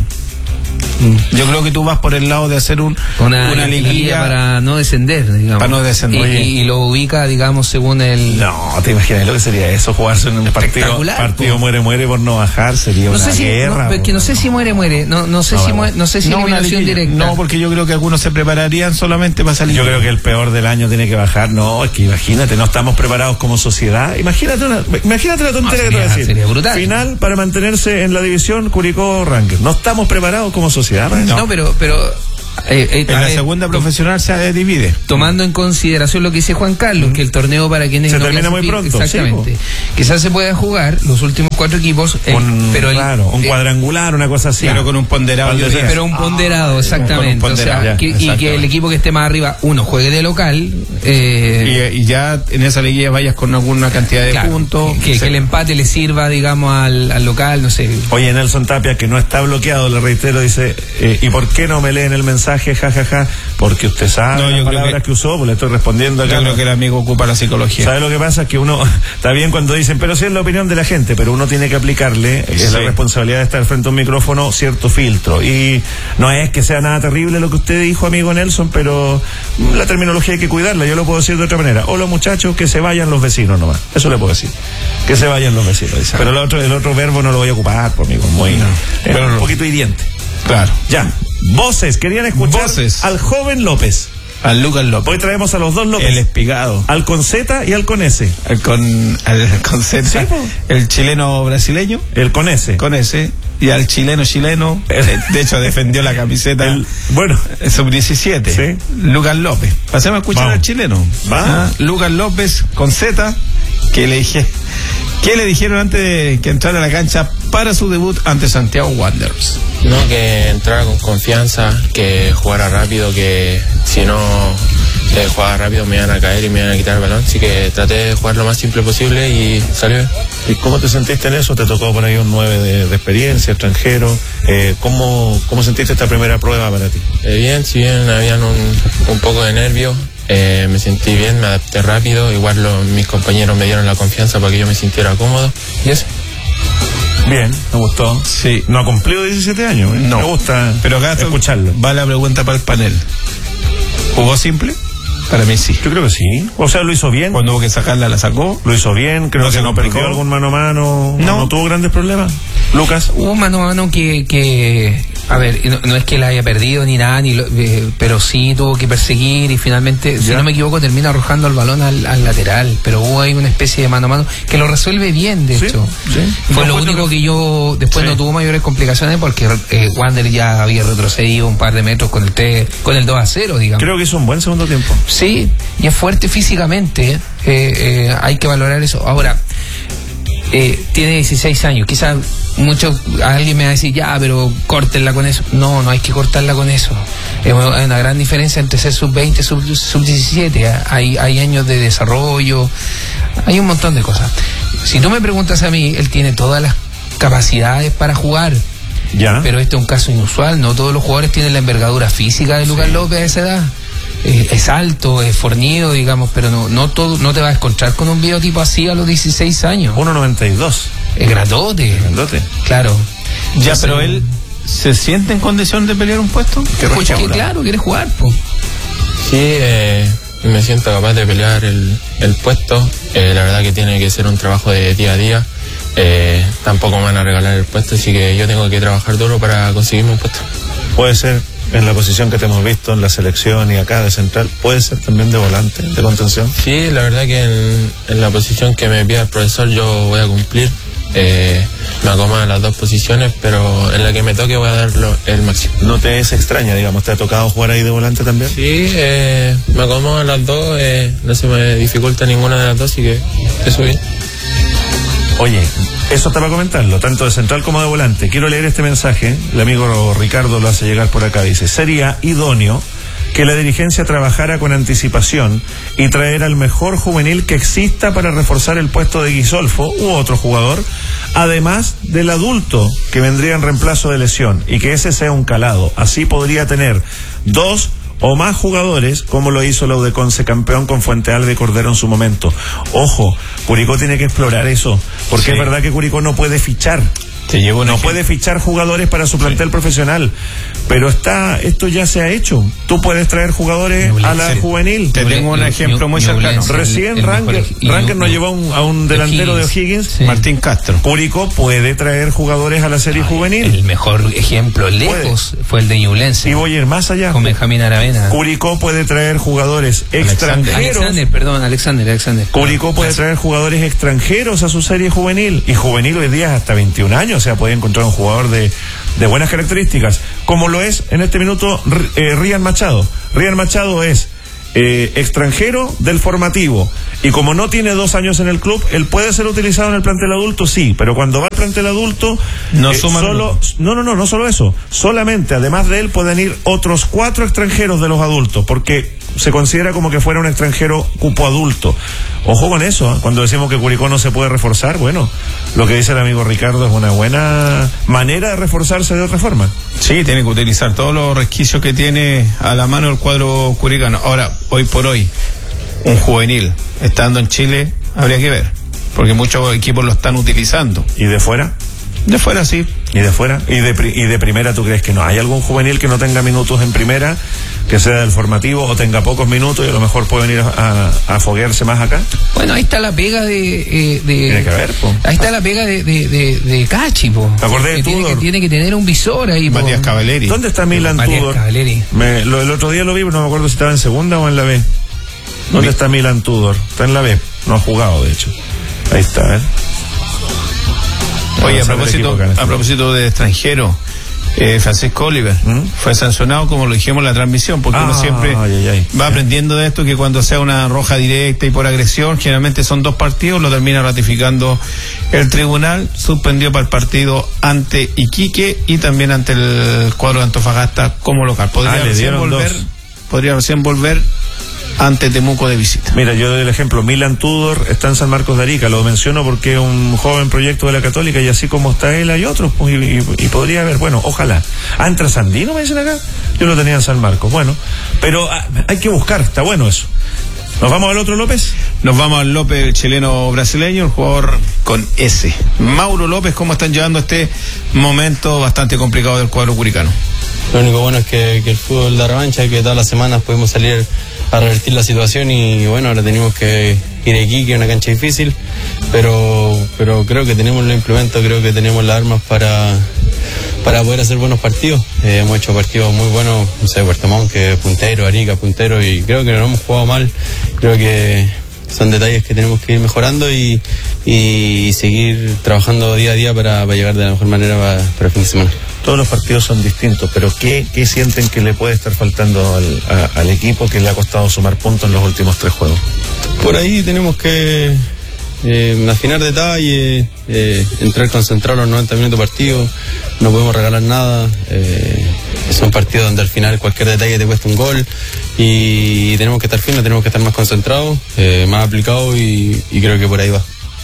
Yo creo que tú vas por el lado de hacer un, una, una liguilla para no descender, digamos. Para no descender. Y, y lo ubica, digamos, según el... No, te imaginas lo que sería eso, jugarse en un partido, partido muere, muere por no bajar, sería no una sé si, guerra. No, que no sé si muere, muere. No, no sé no, si bueno. muere, no sé si no, eliminación directa. No, porque yo creo que algunos se prepararían solamente para salir. Yo creo que el peor del año tiene que bajar. No, es que imagínate, no estamos preparados como sociedad. Imagínate una, imagínate la tontería no, sería, que te voy a decir. Sería brutal. Final para mantenerse en la división Curicó Ranger. No estamos preparados como sociedad. No, no pero pero eh, eh, en la ver, segunda profesional se divide. Tomando en consideración lo que dice Juan Carlos, mm. que el torneo para quienes se no termina muy pronto. Exactamente. Sí, quizás se pueda jugar los últimos cuatro equipos, eh, un, pero el, claro, un eh, cuadrangular, una cosa así. Pero con un ponderado. Sí, pero un ponderado, ah, exactamente. Un ponderado, o sea, ya, que, y que el equipo que esté más arriba, uno juegue de local. Eh, y, y ya en esa liguilla vayas con alguna cantidad de claro, puntos. Que, que el empate le sirva, digamos, al, al local, no sé. Oye, Nelson Tapia, que no está bloqueado, le reitero, dice, eh, ¿y por qué no me leen el mensaje? Ja, ja, ja. Porque usted sabe no, las palabras que, que usó, pues le estoy respondiendo acá. Yo creo que el amigo ocupa la psicología. ¿Sabe lo que pasa? Es que uno, está bien cuando dicen, pero sí es la opinión de la gente, pero uno tiene que aplicarle, sí. es la responsabilidad de estar frente a un micrófono, cierto filtro. Y no es que sea nada terrible lo que usted dijo, amigo Nelson, pero la terminología hay que cuidarla, yo lo puedo decir de otra manera. Hola muchachos, que se vayan los vecinos nomás. Eso le puedo decir. Que se vayan los vecinos. Dice. Pero el otro, el otro verbo no lo voy a ocupar, por mí, muy, no. pero un poquito hiriente. Claro. Ya. Voces, querían escuchar Voces. al joven López. Al Lucas López. Hoy traemos a los dos López. El espigado. Al con Z y al con S. El con, al con Z. ¿Sí? El chileno brasileño. El con S. Con S. Y al chileno chileno. De hecho, defendió la camiseta. El, bueno. sub diecisiete. Sí. Lucas López. Pasemos a escuchar Vamos. al chileno. ¿Ah? Lucas López con Z. Que le dije. ¿Qué le dijeron antes de que entrara a la cancha para su debut ante Santiago Wanderers? No, que entrara con confianza, que jugara rápido, que si no eh, jugaba rápido me iban a caer y me iban a quitar el balón, así que traté de jugar lo más simple posible y salió bien. ¿Y cómo te sentiste en eso? Te tocó por ahí un nueve de, de experiencia, extranjero. Eh, ¿cómo, ¿Cómo sentiste esta primera prueba para ti? Eh, bien, si bien habían un, un poco de nervios. Eh, me sentí bien, me adapté rápido, igual lo, mis compañeros me dieron la confianza para que yo me sintiera cómodo y eso. Bien, me gustó. Sí. No ha cumplido diecisiete años, ¿eh? No. Me gusta pero acá escucharlo. Va la pregunta para el panel. ¿Jugó simple? Para mí sí. Yo creo que sí. O sea, lo hizo bien. Cuando hubo que sacarla, la sacó. Lo hizo bien, creo no que no perdió algún mano a mano. No. ¿No tuvo grandes problemas? Lucas. Hubo mano a mano que, que a ver, no, no es que la haya perdido ni nada, ni lo, eh, pero sí tuvo que perseguir y finalmente, ¿Ya? si no me equivoco, termina arrojando el balón al, al lateral. Pero hubo ahí una especie de mano a mano que lo resuelve bien, de ¿Sí? hecho. ¿Sí? Fue no, lo único que, que yo, después sí. no tuvo mayores complicaciones porque eh, Wander ya había retrocedido un par de metros con el T, con el dos a cero, digamos. Creo que hizo un buen segundo tiempo. Sí, y es fuerte físicamente, eh, eh, hay que valorar eso. Ahora, eh, tiene dieciséis años, quizás mucho, alguien me va a decir, ya, pero córtenla con eso. No, no hay que cortarla con eso. Eh, hay una gran diferencia entre ser sub veinte y sub, sub diecisiete. Hay, hay años de desarrollo, hay un montón de cosas. Si tú me preguntas a mí, él tiene todas las capacidades para jugar. Ya. Pero este es un caso inusual, no todos los jugadores tienen la envergadura física de Lucas sí. López a esa edad. Eh, es alto, es fornido, digamos, pero no no todo no te vas a encontrar con un biotipo así a los dieciséis años. uno noventa y dos. Es grandote. Grandote. Claro. Ya, Entonces, pero él se siente en condición de pelear un puesto. Que escucha que claro, quiere jugar, po. Sí, eh, me siento capaz de pelear el, el puesto. Eh, la verdad que tiene que ser un trabajo de día a día. Eh, tampoco me van a regalar el puesto, así que yo tengo que trabajar duro para conseguirme un puesto. Puede ser en la posición que te hemos visto en la selección y acá de central, puede ser también de volante, de contención. Sí, la verdad que en, en la posición que me pida el profesor yo voy a cumplir. eh, me acomodan las dos posiciones, pero en la que me toque voy a dar lo, el máximo. ¿No te es extraña, digamos, te ha tocado jugar ahí de volante también? Sí, eh, me acomodan las dos, eh, no se me dificulta ninguna de las dos, así que eso bien. Oye, eso estaba comentarlo, tanto de central como de volante. Quiero leer este mensaje, el amigo Ricardo lo hace llegar por acá, dice: sería idóneo que la dirigencia trabajara con anticipación y traer al mejor juvenil que exista para reforzar el puesto de Guisolfo u otro jugador, además del adulto que vendría en reemplazo de lesión, y que ese sea un calado. Así podría tener dos o más jugadores, como lo hizo la U D Conce campeón con Fuente Alba y Cordero en su momento. Ojo, Curicó tiene que explorar eso, porque sí, es verdad que Curicó no puede fichar. Te llevo no ejemplo. puede fichar jugadores para su plantel sí. profesional, pero está esto ya se ha hecho. Tú puedes traer jugadores Ñublense. a la juvenil. Te tengo un ejemplo muy cercano. Recién Ranger, Ranger nos llevó a un, a un delantero de O'Higgins, sí. Martín Castro. Curicó puede traer jugadores a la serie Ay, juvenil. El mejor ejemplo lejos puede. fue el de Ñublense. Y voy a ir más allá. Con Benjamín Aravena. Curicó puede traer jugadores Alexander. extranjeros. Alexander, perdón, Alexander, Alexander. Curicó puede traer jugadores extranjeros a su serie juvenil. Y juvenil hoy día hasta veintiún años, o sea, puede encontrar un jugador de, de buenas características, como lo es en este minuto eh, Rian Machado. Rian Machado es eh, extranjero del formativo, y como no tiene dos años en el club, él puede ser utilizado en el plantel adulto, sí, pero cuando va al plantel adulto no eh, solo, no, no, no, no solo eso, solamente además de él pueden ir otros cuatro extranjeros de los adultos, porque se considera como que fuera un extranjero cupo adulto. Ojo con eso, ¿eh? Cuando decimos que Curicó no se puede reforzar, bueno, lo que dice el amigo Ricardo es una buena manera de reforzarse de otra forma. Sí, tiene que utilizar todos los resquicios que tiene a la mano el cuadro curicano. Ahora, hoy por hoy, un juvenil estando en Chile, habría que ver, porque muchos equipos lo están utilizando. ¿Y de fuera? De fuera sí. ¿Y de fuera? ¿Y de, y de primera tú crees que no? ¿Hay algún juvenil que no tenga minutos en primera, que sea del formativo o tenga pocos minutos y a lo mejor puede venir a, a, a foguearse más acá? Bueno, ahí está la pega de... Eh, de tiene que haber, po. Ahí está la pega de, de, de, de Cachi, po. ¿Te acordé de que Tudor? Tiene que, tiene que tener un visor ahí, po. Matías Cavaleri. ¿Dónde está Milan Matías Tudor? Cavaleri. Me, lo, el otro día lo vi, no me acuerdo si estaba en segunda o en la B. ¿Dónde está Milan Tudor? Está en la B. No ha jugado, de hecho. Ahí está, ¿eh? Oye, a propósito, a propósito de extranjero, eh, Francisco Oliver ¿Mm? fue sancionado, como lo dijimos en la transmisión, porque ah, uno siempre ay, ay, ay. va aprendiendo de esto, que cuando sea una roja directa y por agresión, generalmente son dos partidos, lo termina ratificando el tribunal. Suspendió para el partido ante Iquique y también ante el cuadro de Antofagasta como local. Podría ah, recién volver, dos. podría recién volver ante Temuco de visita. Mira, yo doy el ejemplo, Milan Tudor está en San Marcos de Arica, lo menciono porque es un joven proyecto de la Católica, y así como está él hay otros, pues, y, y, y podría haber, bueno, ojalá. Ah, ¿entra Sandino, me dicen acá? Yo lo tenía en San Marcos, bueno, pero ah, hay que buscar, está bueno eso. ¿Nos vamos al otro López? Nos vamos al López, el chileno brasileño, el jugador con S. Mauro López, ¿cómo están llevando este momento bastante complicado del cuadro curicano? Lo único bueno es que, que el fútbol da revancha, que todas las semanas pudimos salir a revertir la situación, y bueno, ahora tenemos que ir aquí, que es una cancha difícil, pero pero creo que tenemos los implementos, creo que tenemos las armas para para poder hacer buenos partidos. Eh, hemos hecho partidos muy buenos, no sé, Puerto Montt, que puntero, Arica, puntero, y creo que no hemos jugado mal. Creo que son detalles que tenemos que ir mejorando y, y seguir trabajando día a día para, para llegar de la mejor manera para, para el fin de semana. Todos los partidos son distintos, pero ¿qué, qué sienten que le puede estar faltando al, a, al equipo que le ha costado sumar puntos en los últimos tres juegos? Por ahí tenemos que eh, afinar detalles, eh, entrar concentrado los noventa minutos de partido, no podemos regalar nada. Eh, son partidos donde al final cualquier detalle te cuesta un gol, y tenemos que estar firmes, tenemos que estar más concentrados, eh, más aplicados, y, y creo que por ahí va.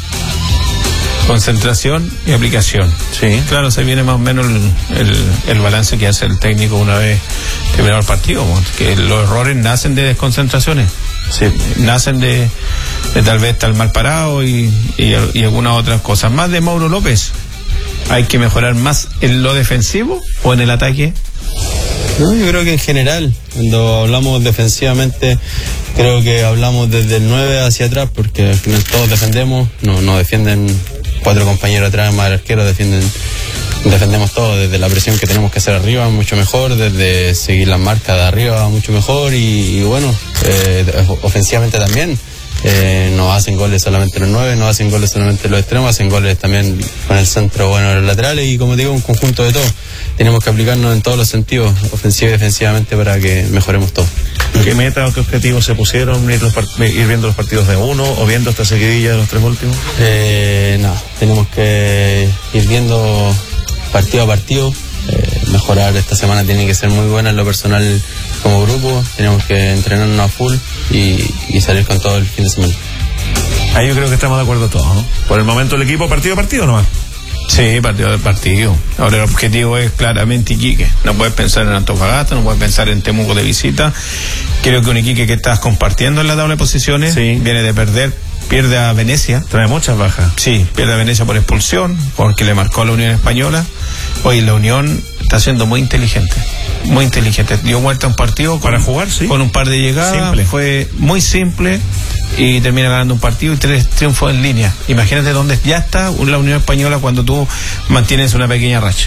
Concentración y aplicación. Sí. Claro, se viene más o menos el, el, el balance que hace el técnico una vez terminado el partido, que los errores nacen de desconcentraciones. Sí. Nacen de, de tal vez estar mal parado y, y, y algunas otras cosas. Más de Mauro López, ¿hay que mejorar más en lo defensivo o en el ataque? No, yo creo que en general, cuando hablamos defensivamente, creo que hablamos desde el nueve hacia atrás, porque al final todos defendemos, no, no defienden cuatro compañeros atrás, más el arquero, defienden, defendemos todos, desde la presión que tenemos que hacer arriba, mucho mejor, desde seguir las marcas de arriba, mucho mejor, y, y bueno, eh, ofensivamente también. Eh, no hacen goles solamente los nueve, no hacen goles solamente los extremos, hacen goles también con el centro, bueno, los laterales y como digo, un conjunto de todo. Tenemos que aplicarnos en todos los sentidos, ofensiva y defensivamente, para que mejoremos todo. ¿Qué meta o qué objetivos se pusieron? ¿Ir, los ir viendo los partidos de uno o viendo esta seguidilla de los tres últimos? Eh, no, tenemos que ir viendo partido a partido. Eh, mejorar esta semana tiene que ser muy buena en lo personal como grupo. Tenemos que entrenarnos a full y, y salir con todo el fin de semana. Ahí yo creo que estamos de acuerdo todos, ¿no? Por el momento el equipo partido a partido nomás. Sí, partido de partido. Ahora el objetivo es claramente Iquique. No puedes pensar en Antofagasta, no puedes pensar en Temuco de visita. Creo que un Iquique que estás compartiendo en la tabla de posiciones, sí, viene de perder, pierde a Venecia. Trae muchas bajas. Sí, pierde a Venecia por expulsión, porque le marcó a la Unión Española. Hoy la Unión está siendo muy inteligente, muy inteligente. Dio vuelta a un partido con, para jugar, sí, con un par de llegadas. Simple. Fue muy simple y termina ganando un partido y tres triunfos en línea. Imagínate dónde ya está la Unión Española cuando tú mantienes una pequeña racha.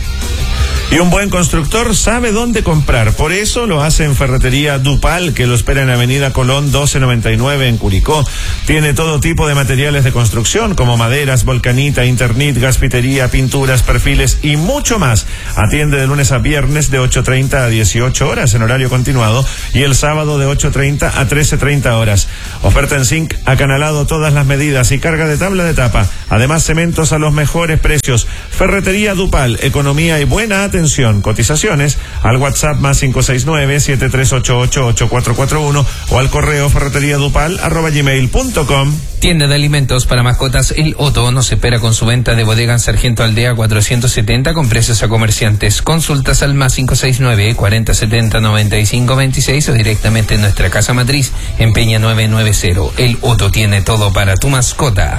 Y un buen constructor sabe dónde comprar. Por eso lo hace en Ferretería Dupal, que lo espera en Avenida Colón doce noventa y nueve en Curicó. Tiene todo tipo de materiales de construcción, como maderas, volcanita, internit, gaspitería, pinturas, perfiles y mucho más. Atiende de lunes a viernes de ocho treinta a dieciocho horas en horario continuado y el sábado de ocho treinta a trece treinta horas. Oferta en zinc, acanalado todas las medidas y carga de tabla de tapa. Además, cementos a los mejores precios. Ferretería Dupal, economía y buena atención. Atención, cotizaciones al WhatsApp más cinco seis nueve, siete tres ocho ocho, ocho cuatro cuatro uno o al correo ferreteriadupal arroba gmail punto com. Tienda de alimentos para mascotas El Otto nos espera con su venta de bodega en Sargento Aldea cuatrocientos setenta con precios a comerciantes. Consultas al más cinco seis nueve, cuarenta setenta, noventa y cinco veintiséis o directamente en nuestra casa matriz en Peña nueve noventa. El Otto tiene todo para tu mascota.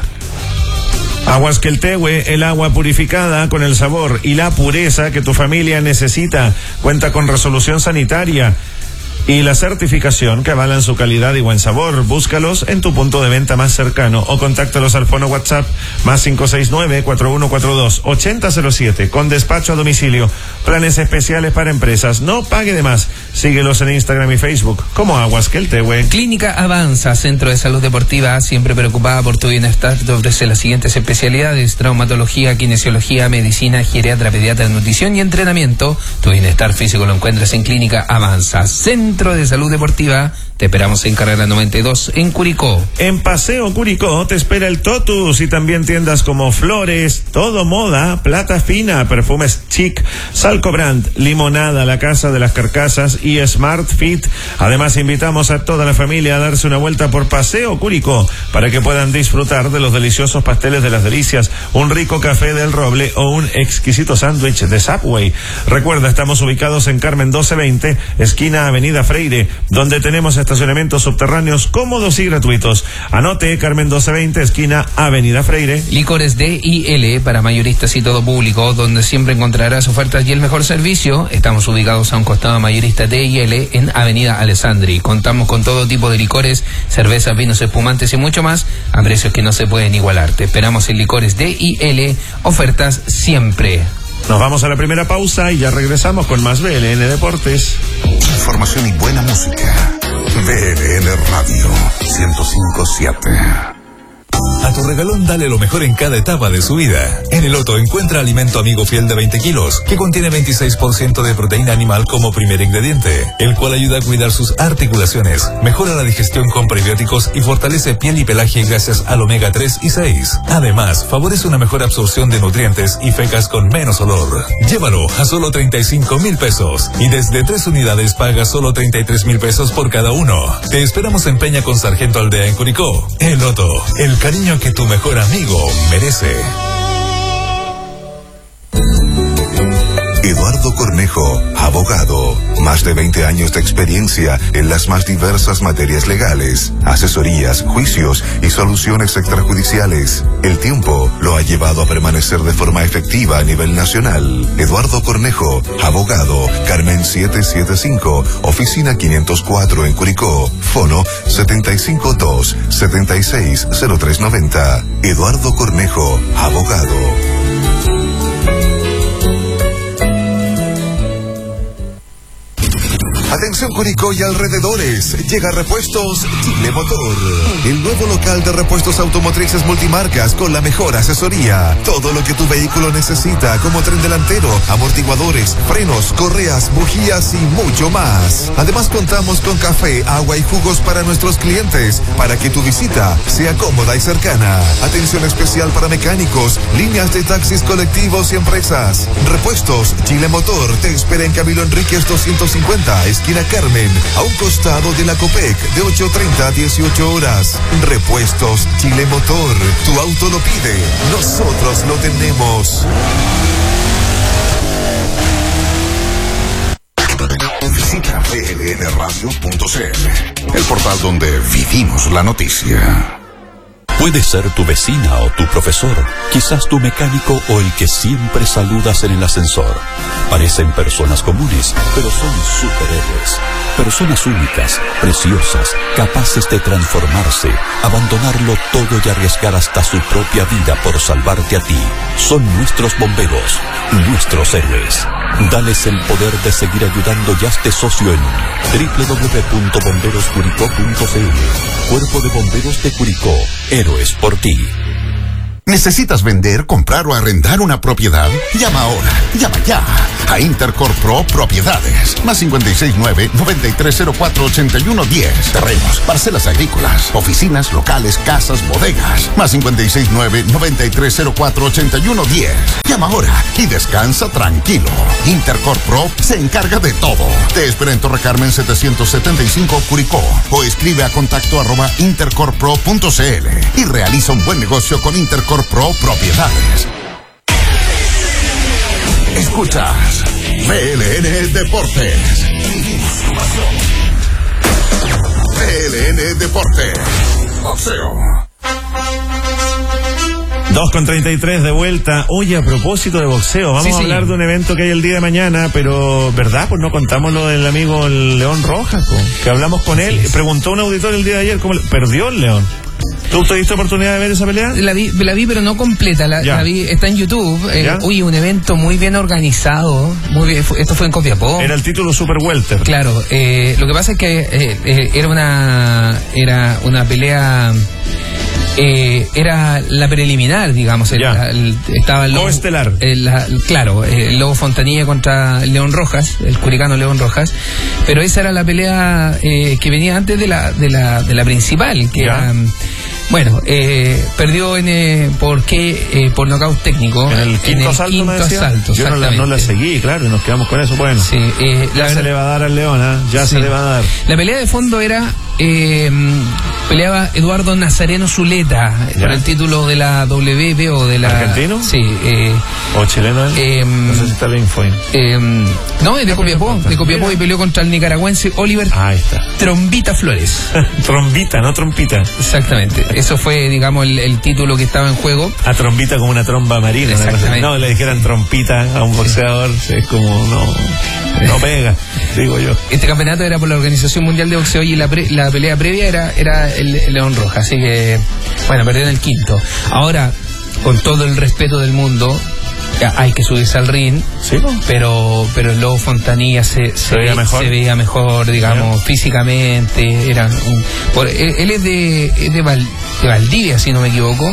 Aguas Queltehue, el agua purificada con el sabor y la pureza que tu familia necesita. Cuenta con resolución sanitaria y la certificación que avalan su calidad y buen sabor. Búscalos en tu punto de venta más cercano o contáctalos al fono WhatsApp más cinco seis nueve, cuatro uno cuatro dos, ocho cero cero siete con despacho a domicilio. Planes especiales para empresas. No pague de más. Síguelos en Instagram y Facebook como Aguas Queltehue. Clínica Avanza, centro de salud deportiva, siempre preocupada por tu bienestar. Te ofrece las siguientes especialidades: traumatología, kinesiología, medicina, geriatra, pediatra, nutrición y entrenamiento. Tu bienestar físico lo encuentras en Clínica Avanza, centro de salud deportiva. Te esperamos en Carrera noventa y dos en Curicó. En Paseo Curicó te espera el Totus y también tiendas como Flores, Todo Moda, Plata Fina, Perfumes Chic, Salco Brand, Limonada, La Casa de las Carcasas y Smart Fit. Además, invitamos a toda la familia a darse una vuelta por Paseo Curicó para que puedan disfrutar de los deliciosos pasteles de las delicias, un rico café del Roble o un exquisito sándwich de Subway. Recuerda, estamos ubicados en Carmen doce veinte, esquina Avenida Freire, donde tenemos estacionamientos subterráneos cómodos y gratuitos. Anote, Carmen doce veinte, esquina Avenida Freire. Licores D y L para mayoristas y todo público, donde siempre encontrarás ofertas y el mejor servicio. Estamos ubicados a un costado mayorista D y L en Avenida Alessandri. Contamos con todo tipo de licores, cervezas, vinos, espumantes y mucho más a precios que no se pueden igualar. Te esperamos en Licores D y L, ofertas siempre. Nos vamos a la primera pausa y ya regresamos con más B L N Deportes. Información y buena música. B L N Radio ciento cinco punto siete. A tu regalón dale lo mejor en cada etapa de su vida. En el Otto encuentra alimento amigo fiel de veinte kilos, que contiene veintiséis por ciento de proteína animal como primer ingrediente, el cual ayuda a cuidar sus articulaciones, mejora la digestión con prebióticos y fortalece piel y pelaje gracias al omega tres y seis. Además, favorece una mejor absorción de nutrientes y fecas con menos olor. Llévalo a solo treinta y cinco mil pesos y desde tres unidades paga solo treinta y tres mil pesos por cada uno. Te esperamos en Peña con Sargento Aldea en Curicó. El Otto, el cariño que tu mejor amigo merece. Eduardo Cornejo, abogado. Más de veinte años de experiencia en las más diversas materias legales, asesorías, juicios y soluciones extrajudiciales. El tiempo lo ha llevado a permanecer de forma efectiva a nivel nacional. Eduardo Cornejo, abogado. Carmen setecientos setenta y cinco, oficina quinientos cuatro en Curicó. Fono setenta y cinco dos, setenta y seis cero tres noventa. Eduardo Cornejo, abogado. Atención Curicó y alrededores, llega Repuestos Chile Motor, el nuevo local de repuestos automotrices multimarcas con la mejor asesoría. Todo lo que tu vehículo necesita, como tren delantero, amortiguadores, frenos, correas, bujías y mucho más. Además contamos con café, agua y jugos para nuestros clientes, para que tu visita sea cómoda y cercana. Atención especial para mecánicos, líneas de taxis colectivos y empresas. Repuestos Chile Motor te espera en Camilo Enríquez doscientos cincuenta, esquina Carmen, a un costado de la Copec, de ocho treinta a dieciocho horas. Repuestos Chile Motor, tu auto lo pide, nosotros lo tenemos. Visita p l n radio punto c l, el portal donde vivimos la noticia. Puede ser tu vecina o tu profesor, quizás tu mecánico o el que siempre saludas en el ascensor. Parecen personas comunes, pero son superhéroes. Personas únicas, preciosas, capaces de transformarse, abandonarlo todo y arriesgar hasta su propia vida por salvarte a ti. Son nuestros bomberos, nuestros héroes. Dales el poder de seguir ayudando y hazte socio en doble u doble u doble u punto bomberos curicó punto c l. Cuerpo de Bomberos de Curicó. Héroes por ti. ¿Necesitas vender, comprar o arrendar una propiedad? Llama ahora, llama ya a Intercorp Pro Propiedades. Más cinco seis nueve, nueve tres cero cuatro, ocho uno uno cero. Terrenos, parcelas agrícolas, oficinas, locales, casas, bodegas. Más cinco seis nueve, nueve tres cero cuatro, ocho uno uno cero. Llama ahora y descansa tranquilo. Intercorp Pro se encarga de todo. Te espera en Torre Carmen setecientos setenta y cinco Curicó o escribe a contacto arroba intercorpro punto c l y realiza un buen negocio con Intercorp Pro Propiedades. Escuchas P L N Deportes. P L N Deportes. Boxeo. dos con treinta y tres de vuelta. Oye, a propósito de boxeo, vamos Sí, a sí. hablar de un evento que hay el día de mañana, pero, ¿verdad? Pues no contamos lo del amigo León Rojas, po, que hablamos con él. Preguntó un auditor el día de ayer cómo le... perdió el León. ¿Tú tuviste oportunidad de ver esa pelea? La vi, la vi pero no completa, la, la vi, está en YouTube. Eh, uy, un evento muy bien organizado, muy bien, esto fue en Copiapó. Era el título Super Welter. Claro, eh, lo que pasa es que eh, eh, era una era una pelea, eh, era la preliminar, digamos, el, la, el, estaba el Lobo, estelar. El, la, claro, el Lobo Fontanilla contra León Rojas, el curicano León Rojas, pero esa era la pelea eh, que venía antes de la de la de la principal, que ya. era Bueno, eh, perdió en, eh, ¿por qué? Eh, por nocaut técnico. En el quinto en el asalto, quinto me decía. asalto, Yo no la, no la seguí, claro, y nos quedamos con eso. Bueno, sí, eh, ya la se verdad, le va a dar al León, ¿eh? Ya sí. se le va a dar. La pelea de fondo era, eh, peleaba Eduardo Nazareno Zuleta por el título de la W B o de la... ¿Argentino? Sí. Eh, ¿O chileno él? Eh, no sé si está la info. Eh, no, es de Copiapó, de Copiapó, y peleó contra el nicaragüense Oliver Ahí está. Trombita Flores. Trombita, no trompita. Exactamente, eso fue, digamos, el, el título que estaba en juego. A trombita como una tromba marina. Exactamente. No, le dijeran trompita a un boxeador, es como, no, no pega, digo yo. Este campeonato era por la Organización Mundial de Boxeo y la, pre, la pelea previa era, era el, el León Rojas, así que, bueno, perdió en el quinto. Ahora, con todo el respeto del mundo, hay que subirse al ring, ¿sí? pero pero el Lobo Fontanilla se, se, ¿Se veía mejor? se veía mejor, digamos, ¿sí? Físicamente. Era un, por, él, él es de, es de, Val, de Valdivia, si no me equivoco.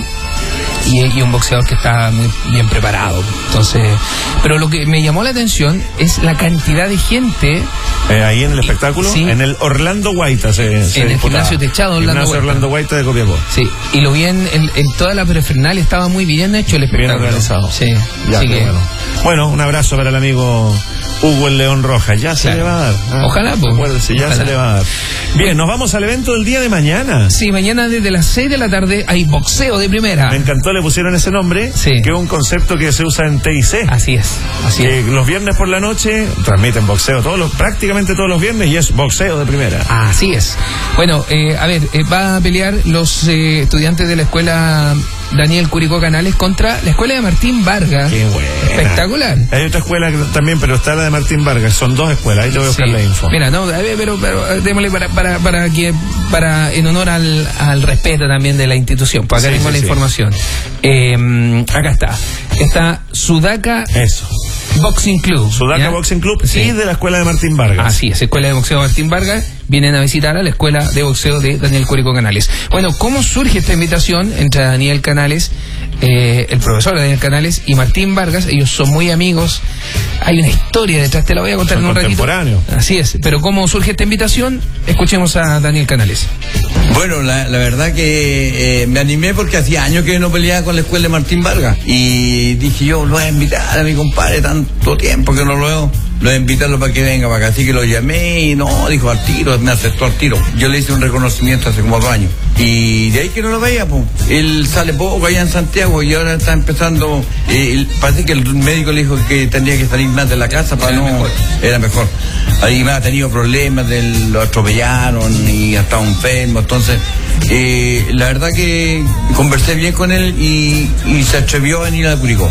Y, y un boxeador que está muy bien preparado. Entonces, pero lo que me llamó la atención es la cantidad de gente. Eh, ahí en el espectáculo, sí, en el Orlando Guaita se, se en el disputaba. gimnasio techado Orlando Gimnasio Guaita. Orlando Guaita de Copiapó. Sí, y lo vi en, en, en toda la perifernalia, estaba muy bien hecho el espectáculo. Bien organizado. Sí, ya, así que... bueno. bueno, un abrazo para el amigo Hugo el León Rojas. Ya se claro. le va a dar. Ah, Ojalá, pues. Acuérdese, ya Ojalá. se le va a dar. Bien, nos vamos al evento del día de mañana. Sí, mañana desde las seis de la tarde hay boxeo de primera. Me encantó, le pusieron ese nombre, sí, que es un concepto que se usa en T I C. Así es, así que es. Los viernes por la noche transmiten boxeo todos los, prácticamente todos los viernes, y es boxeo de primera. Así es. Bueno, eh, a ver, eh, va a pelear los eh, estudiantes de la escuela Daniel Curicó Canales contra la escuela de Martín Vargas. Qué buena. Espectacular. Hay otra escuela también, pero está la de Martín Vargas. Son dos escuelas, ahí te voy a buscar Sí. la info. Mira, no, a ver, pero, pero démosle para, para, para que, para, en honor al, al respeto también de la institución. Pues acá Sí, tengo sí, la sí. información. Eh, acá está. Está Sudaka. Eso. Boxing Club. Sudaca ¿ya? Boxing Club Sí. y de la Escuela de Martín Vargas. Así es, Escuela de Boxeo Martín Vargas. Vienen a visitar a la Escuela de Boxeo de Daniel Curico Canales. Bueno, ¿cómo surge esta invitación entre Daniel Canales, eh, el profesor Daniel Canales y Martín Vargas? Ellos son muy amigos. Hay una historia detrás, te la voy a contar Son en un ratito. contemporáneos. Así es, pero ¿cómo surge esta invitación? Escuchemos a Daniel Canales. Bueno, la, la verdad que eh, me animé porque hacía años que no peleaba con la Escuela de Martín Vargas y dije yo, lo voy a invitar a mi compadre, tanto tiempo que no lo veo, lo voy a invitarlo para que venga para acá. Así que lo llamé y no, dijo al tiro, me aceptó al tiro. Yo le hice un reconocimiento hace como dos años y de ahí que no lo veía, pues. Él sale poco allá en Santiago y ahora está empezando, eh, parece que el médico le dijo que tendría que salir más de la casa para Era no, mejor. era mejor. Ahí me ha tenido problemas, del, lo atropellaron y ha estado enfermo, entonces eh, la verdad que conversé bien con él y, y se atrevió a venir a Curicó.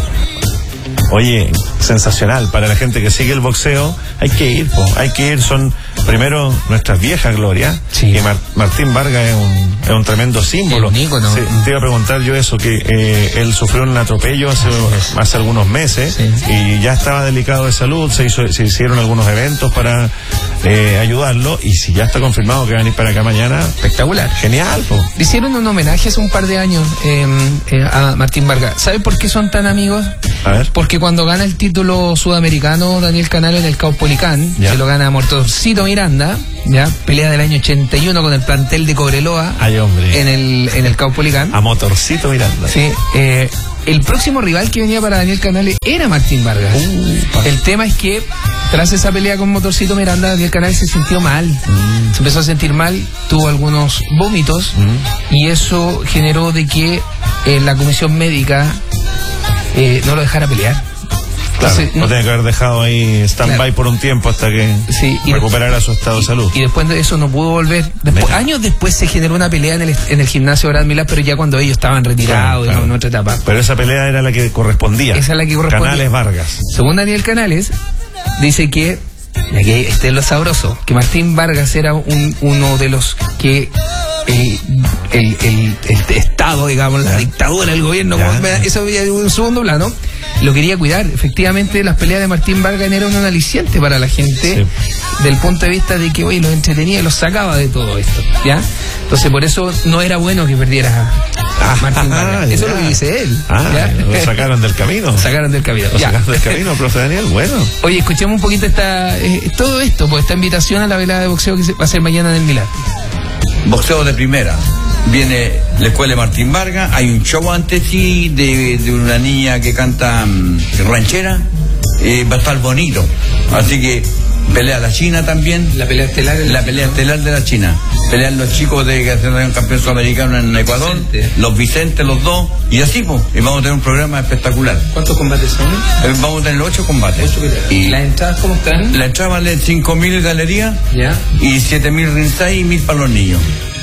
Oye, sensacional, para la gente que sigue el boxeo, hay que ir, po, hay que ir, son primero nuestras viejas glorias, Sí. y Mar- Martín Vargas es un, es un tremendo símbolo. Es un ícono. Sí, te iba a preguntar yo eso, que eh, él sufrió un atropello hace, hace algunos meses, Sí. y ya estaba delicado de salud, se, hizo, se hicieron algunos eventos para eh, ayudarlo, y si ya está confirmado que va a venir para acá mañana, Espectacular. genial, po. Le hicieron un homenaje hace un par de años eh, eh, a Martín Vargas. ¿Sabe por qué son tan amigos? A ver. Porque cuando gana el título sudamericano Daniel Canales en el Caupolicán, Ya. se lo gana Motorcito Miranda, ya, pelea del año ochenta y uno con el plantel de Cobreloa Ay, hombre. en el en el Caupolicán. A Motorcito Miranda. Sí, eh, el próximo rival que venía para Daniel Canales era Martín Vargas. Uh, el tema es que tras esa pelea con Motorcito Miranda, Daniel Canales se sintió mal. Mm. Se empezó a sentir mal, tuvo algunos vómitos Mm. y eso generó de que eh, la comisión médica eh, no lo dejara pelear. Claro, Entonces, lo tiene que haber dejado ahí stand-by Claro. por un tiempo hasta que Sí, y recuperara su estado de salud. Y después de eso no pudo volver. Después, Mira. años después se generó una pelea en el, en el gimnasio Brad Milá, pero ya cuando ellos estaban retirados, Claro, claro. en otra etapa. Pero esa pelea era la que correspondía. Esa es la que correspondía. Canales Vargas. Según Daniel Canales, dice que, y aquí este es lo sabroso, que Martín Vargas era un, uno de los que eh, el, el, el Estado, digamos, la dictadura, el gobierno, Ya. como- eso había un segundo plano, lo quería cuidar. Efectivamente, las peleas de Martín Vargas eran un aliciente para la gente, del punto de vista de que, oye, los entretenía y los sacaba de todo esto, ¿ya? Entonces, por eso no era bueno que perdiera a Martín Vargas. Eso es lo que dice él. Ah, ¿ya? lo sacaron del camino. Sacaron del camino. Lo Ya. sacaron del camino, profe Daniel, bueno. Oye, escuchemos un poquito esta, eh, todo esto, pues esta invitación a la velada de boxeo que se va a ser mañana en el Milán. Boxeo de primera. Viene la Escuela de Martín Vargas, hay un show antes sí de, de una niña que canta mm, ranchera, eh, va a estar bonito. Así que pelea la China también. La pelea estelar. La pelea estelar de la China. Pelean los chicos de que hacen un campeón sudamericano en Ecuador, Vicente. los Vicentes, los dos, y así pues, y vamos a tener un programa espectacular. ¿Cuántos combates son? Eh, vamos a tener ocho combates. ¿Y las entradas cómo están? La entrada vale cinco mil galerías Ya. y siete mil ringside y mil para los niños.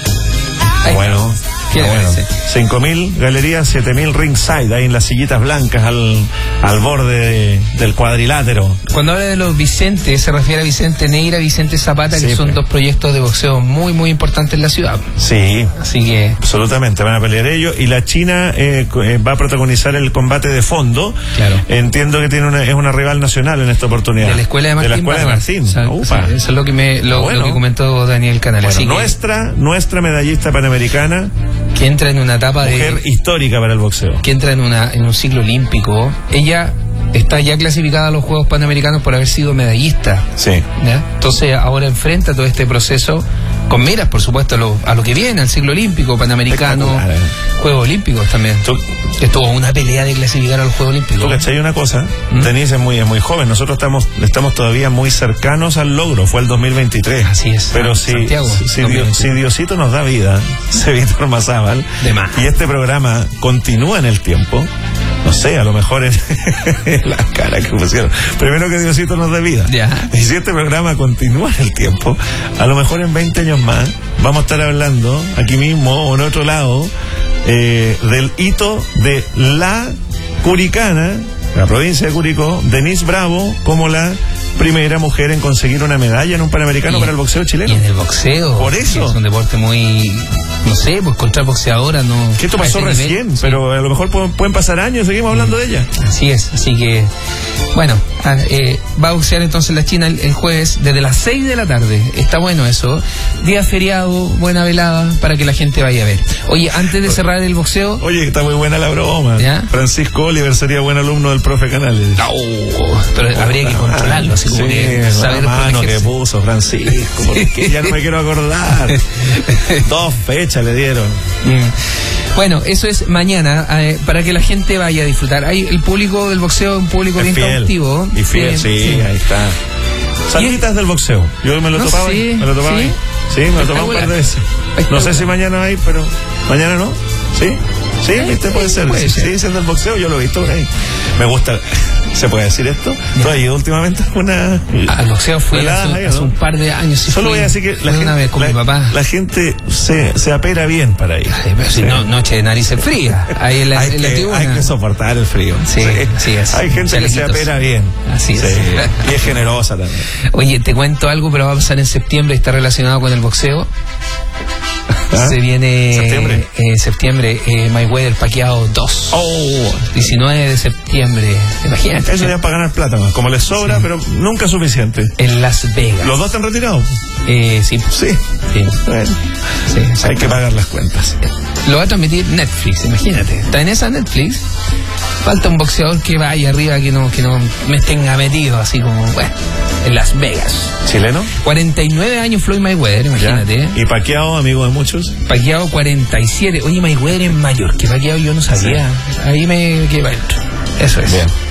Ahí Bueno, ¿Qué le bueno. parece? cinco mil galerías, siete mil ringside, ahí en las sillitas blancas al, al borde de- del cuadrilátero. Cuando habla de los Vicentes, se refiere a Vicente Neira, Vicente Zapata, que Sí, son pues. dos proyectos de boxeo muy, muy importantes en la ciudad. Sí, Así que, absolutamente, van a pelear ellos. Y la China eh, co- eh, va a protagonizar el combate de fondo. Claro. Entiendo que tiene una, es una rival nacional en esta oportunidad. de la escuela de Martín. De la escuela de Vargas. Martín. O sea, Upa. sí, eso es lo que, me, lo, Bueno. lo que comentó Daniel Canales. Bueno, Así que- nuestra, nuestra medallista panamericana, que entra en una etapa de... mujer histórica para el boxeo. que entra en, una, en un ciclo olímpico. Ella está ya clasificada a los Juegos Panamericanos por haber sido medallista. Sí. ¿Ya? Entonces ahora enfrenta todo este proceso con miras, por supuesto, a lo, a lo que viene, al ciclo olímpico, panamericano, Espectacular, eh. Juegos Olímpicos también. Tú- Estuvo una pelea de clasificar a los Juegos Olímpicos. Tú cachai una cosa, ¿Mm? Denise es muy, es muy joven, nosotros estamos, estamos todavía muy cercanos al logro, fue el dos mil veintitrés. Así es. Pero Ah, si, Santiago, si, si dos mil Dios- veintitrés. si Diosito nos da vida, se Víctor Mazábal, De más. y este programa continúa en el tiempo, no sé, a lo mejor en la cara que pusieron. Primero que Diosito nos dé vida. Ya. Y si este programa continúa en el tiempo, a lo mejor en veinte años más vamos a estar hablando aquí mismo o en otro lado eh, del hito de la Curicana, la provincia de Curicó, Denise Bravo, como la primera mujer en conseguir una medalla en un Panamericano Y- para el boxeo chileno. Y en el boxeo. Por eso. que Es un deporte muy, no sé, pues contra boxeadoras no. Que esto a pasó ese recién, nivel, sí. pero a lo mejor pueden, pueden pasar años, seguimos hablando de ella. Así es, así que, bueno, ah, eh, va a boxear entonces la China el, el jueves desde las seis de la tarde. Está bueno eso. Día feriado, buena velada para que la gente vaya a ver. Oye, antes de cerrar el boxeo. Oye, está muy buena la broma. ¿Ya? Francisco Oliver sería buen alumno del profe Canales. No, pero habría que controlarlo, así como Sí, que saber la mano que protegerse. puso Francisco, porque ya no me quiero acordar. Dos fechas le dieron. Mm. Bueno, eso es mañana, eh, para que la gente vaya a disfrutar. Hay el público del boxeo, un público Es bien fiel, cautivo. y fiel, sí, ahí está. Salitas del boxeo. Yo me lo No, topaba sí, ahí, me lo topaba sí. ahí. Sí, me lo topaba un par de veces. No sé si mañana hay, pero mañana no. ¿Sí? Sí, viste, puede ser. puede Sí, ser. sí, es del boxeo, yo lo he visto por ahí. Me gusta. ¿Se puede decir esto? ¿Tú has ido últimamente a una... Al boxeo fui ¿Verdad? hace, Ahí, hace ¿no? un par de años. sí Solo fui. voy a decir que la Fui una gente, vez con la, mi papá. la gente se, se apera bien para ir. Ay, pero si Sí. no, noche de narices fría. Ahí en la, hay, en la que, tribuna. hay que soportar el frío. Sí, sí, es. Hay gente que se Chalequitos. apera bien. Así es. Sí. Y es generosa también. Oye, te cuento algo, pero va a pasar en septiembre, está relacionado con el boxeo. ¿Ah? Se viene ¿Septiembre? eh, septiembre, eh, Mayweather Pacquiao dos. Oh. diecinueve de septiembre. Imagínate. Eso ya es para ganar plata más. Como les sobra, Sí. pero nunca suficiente. En Las Vegas. ¿Los dos están retirados? Eh, sí. Sí. Sí. Bueno, Sí, hay exacto. que pagar las cuentas. Lo va a transmitir Netflix, imagínate. Está en esa Netflix. Falta un boxeador que vaya arriba, que no, que no me tenga metido así como, bueno, en Las Vegas. ¿Chileno? cuarenta y nueve años Floyd Mayweather, imagínate. ¿eh? Y Pacquiao, amigo de muchos. Pacquiao cuarenta y siete. Oye, Mayweather es mayor que Pacquiao, yo no sabía. Ahí me quedé para adentro. Eso es. Bien.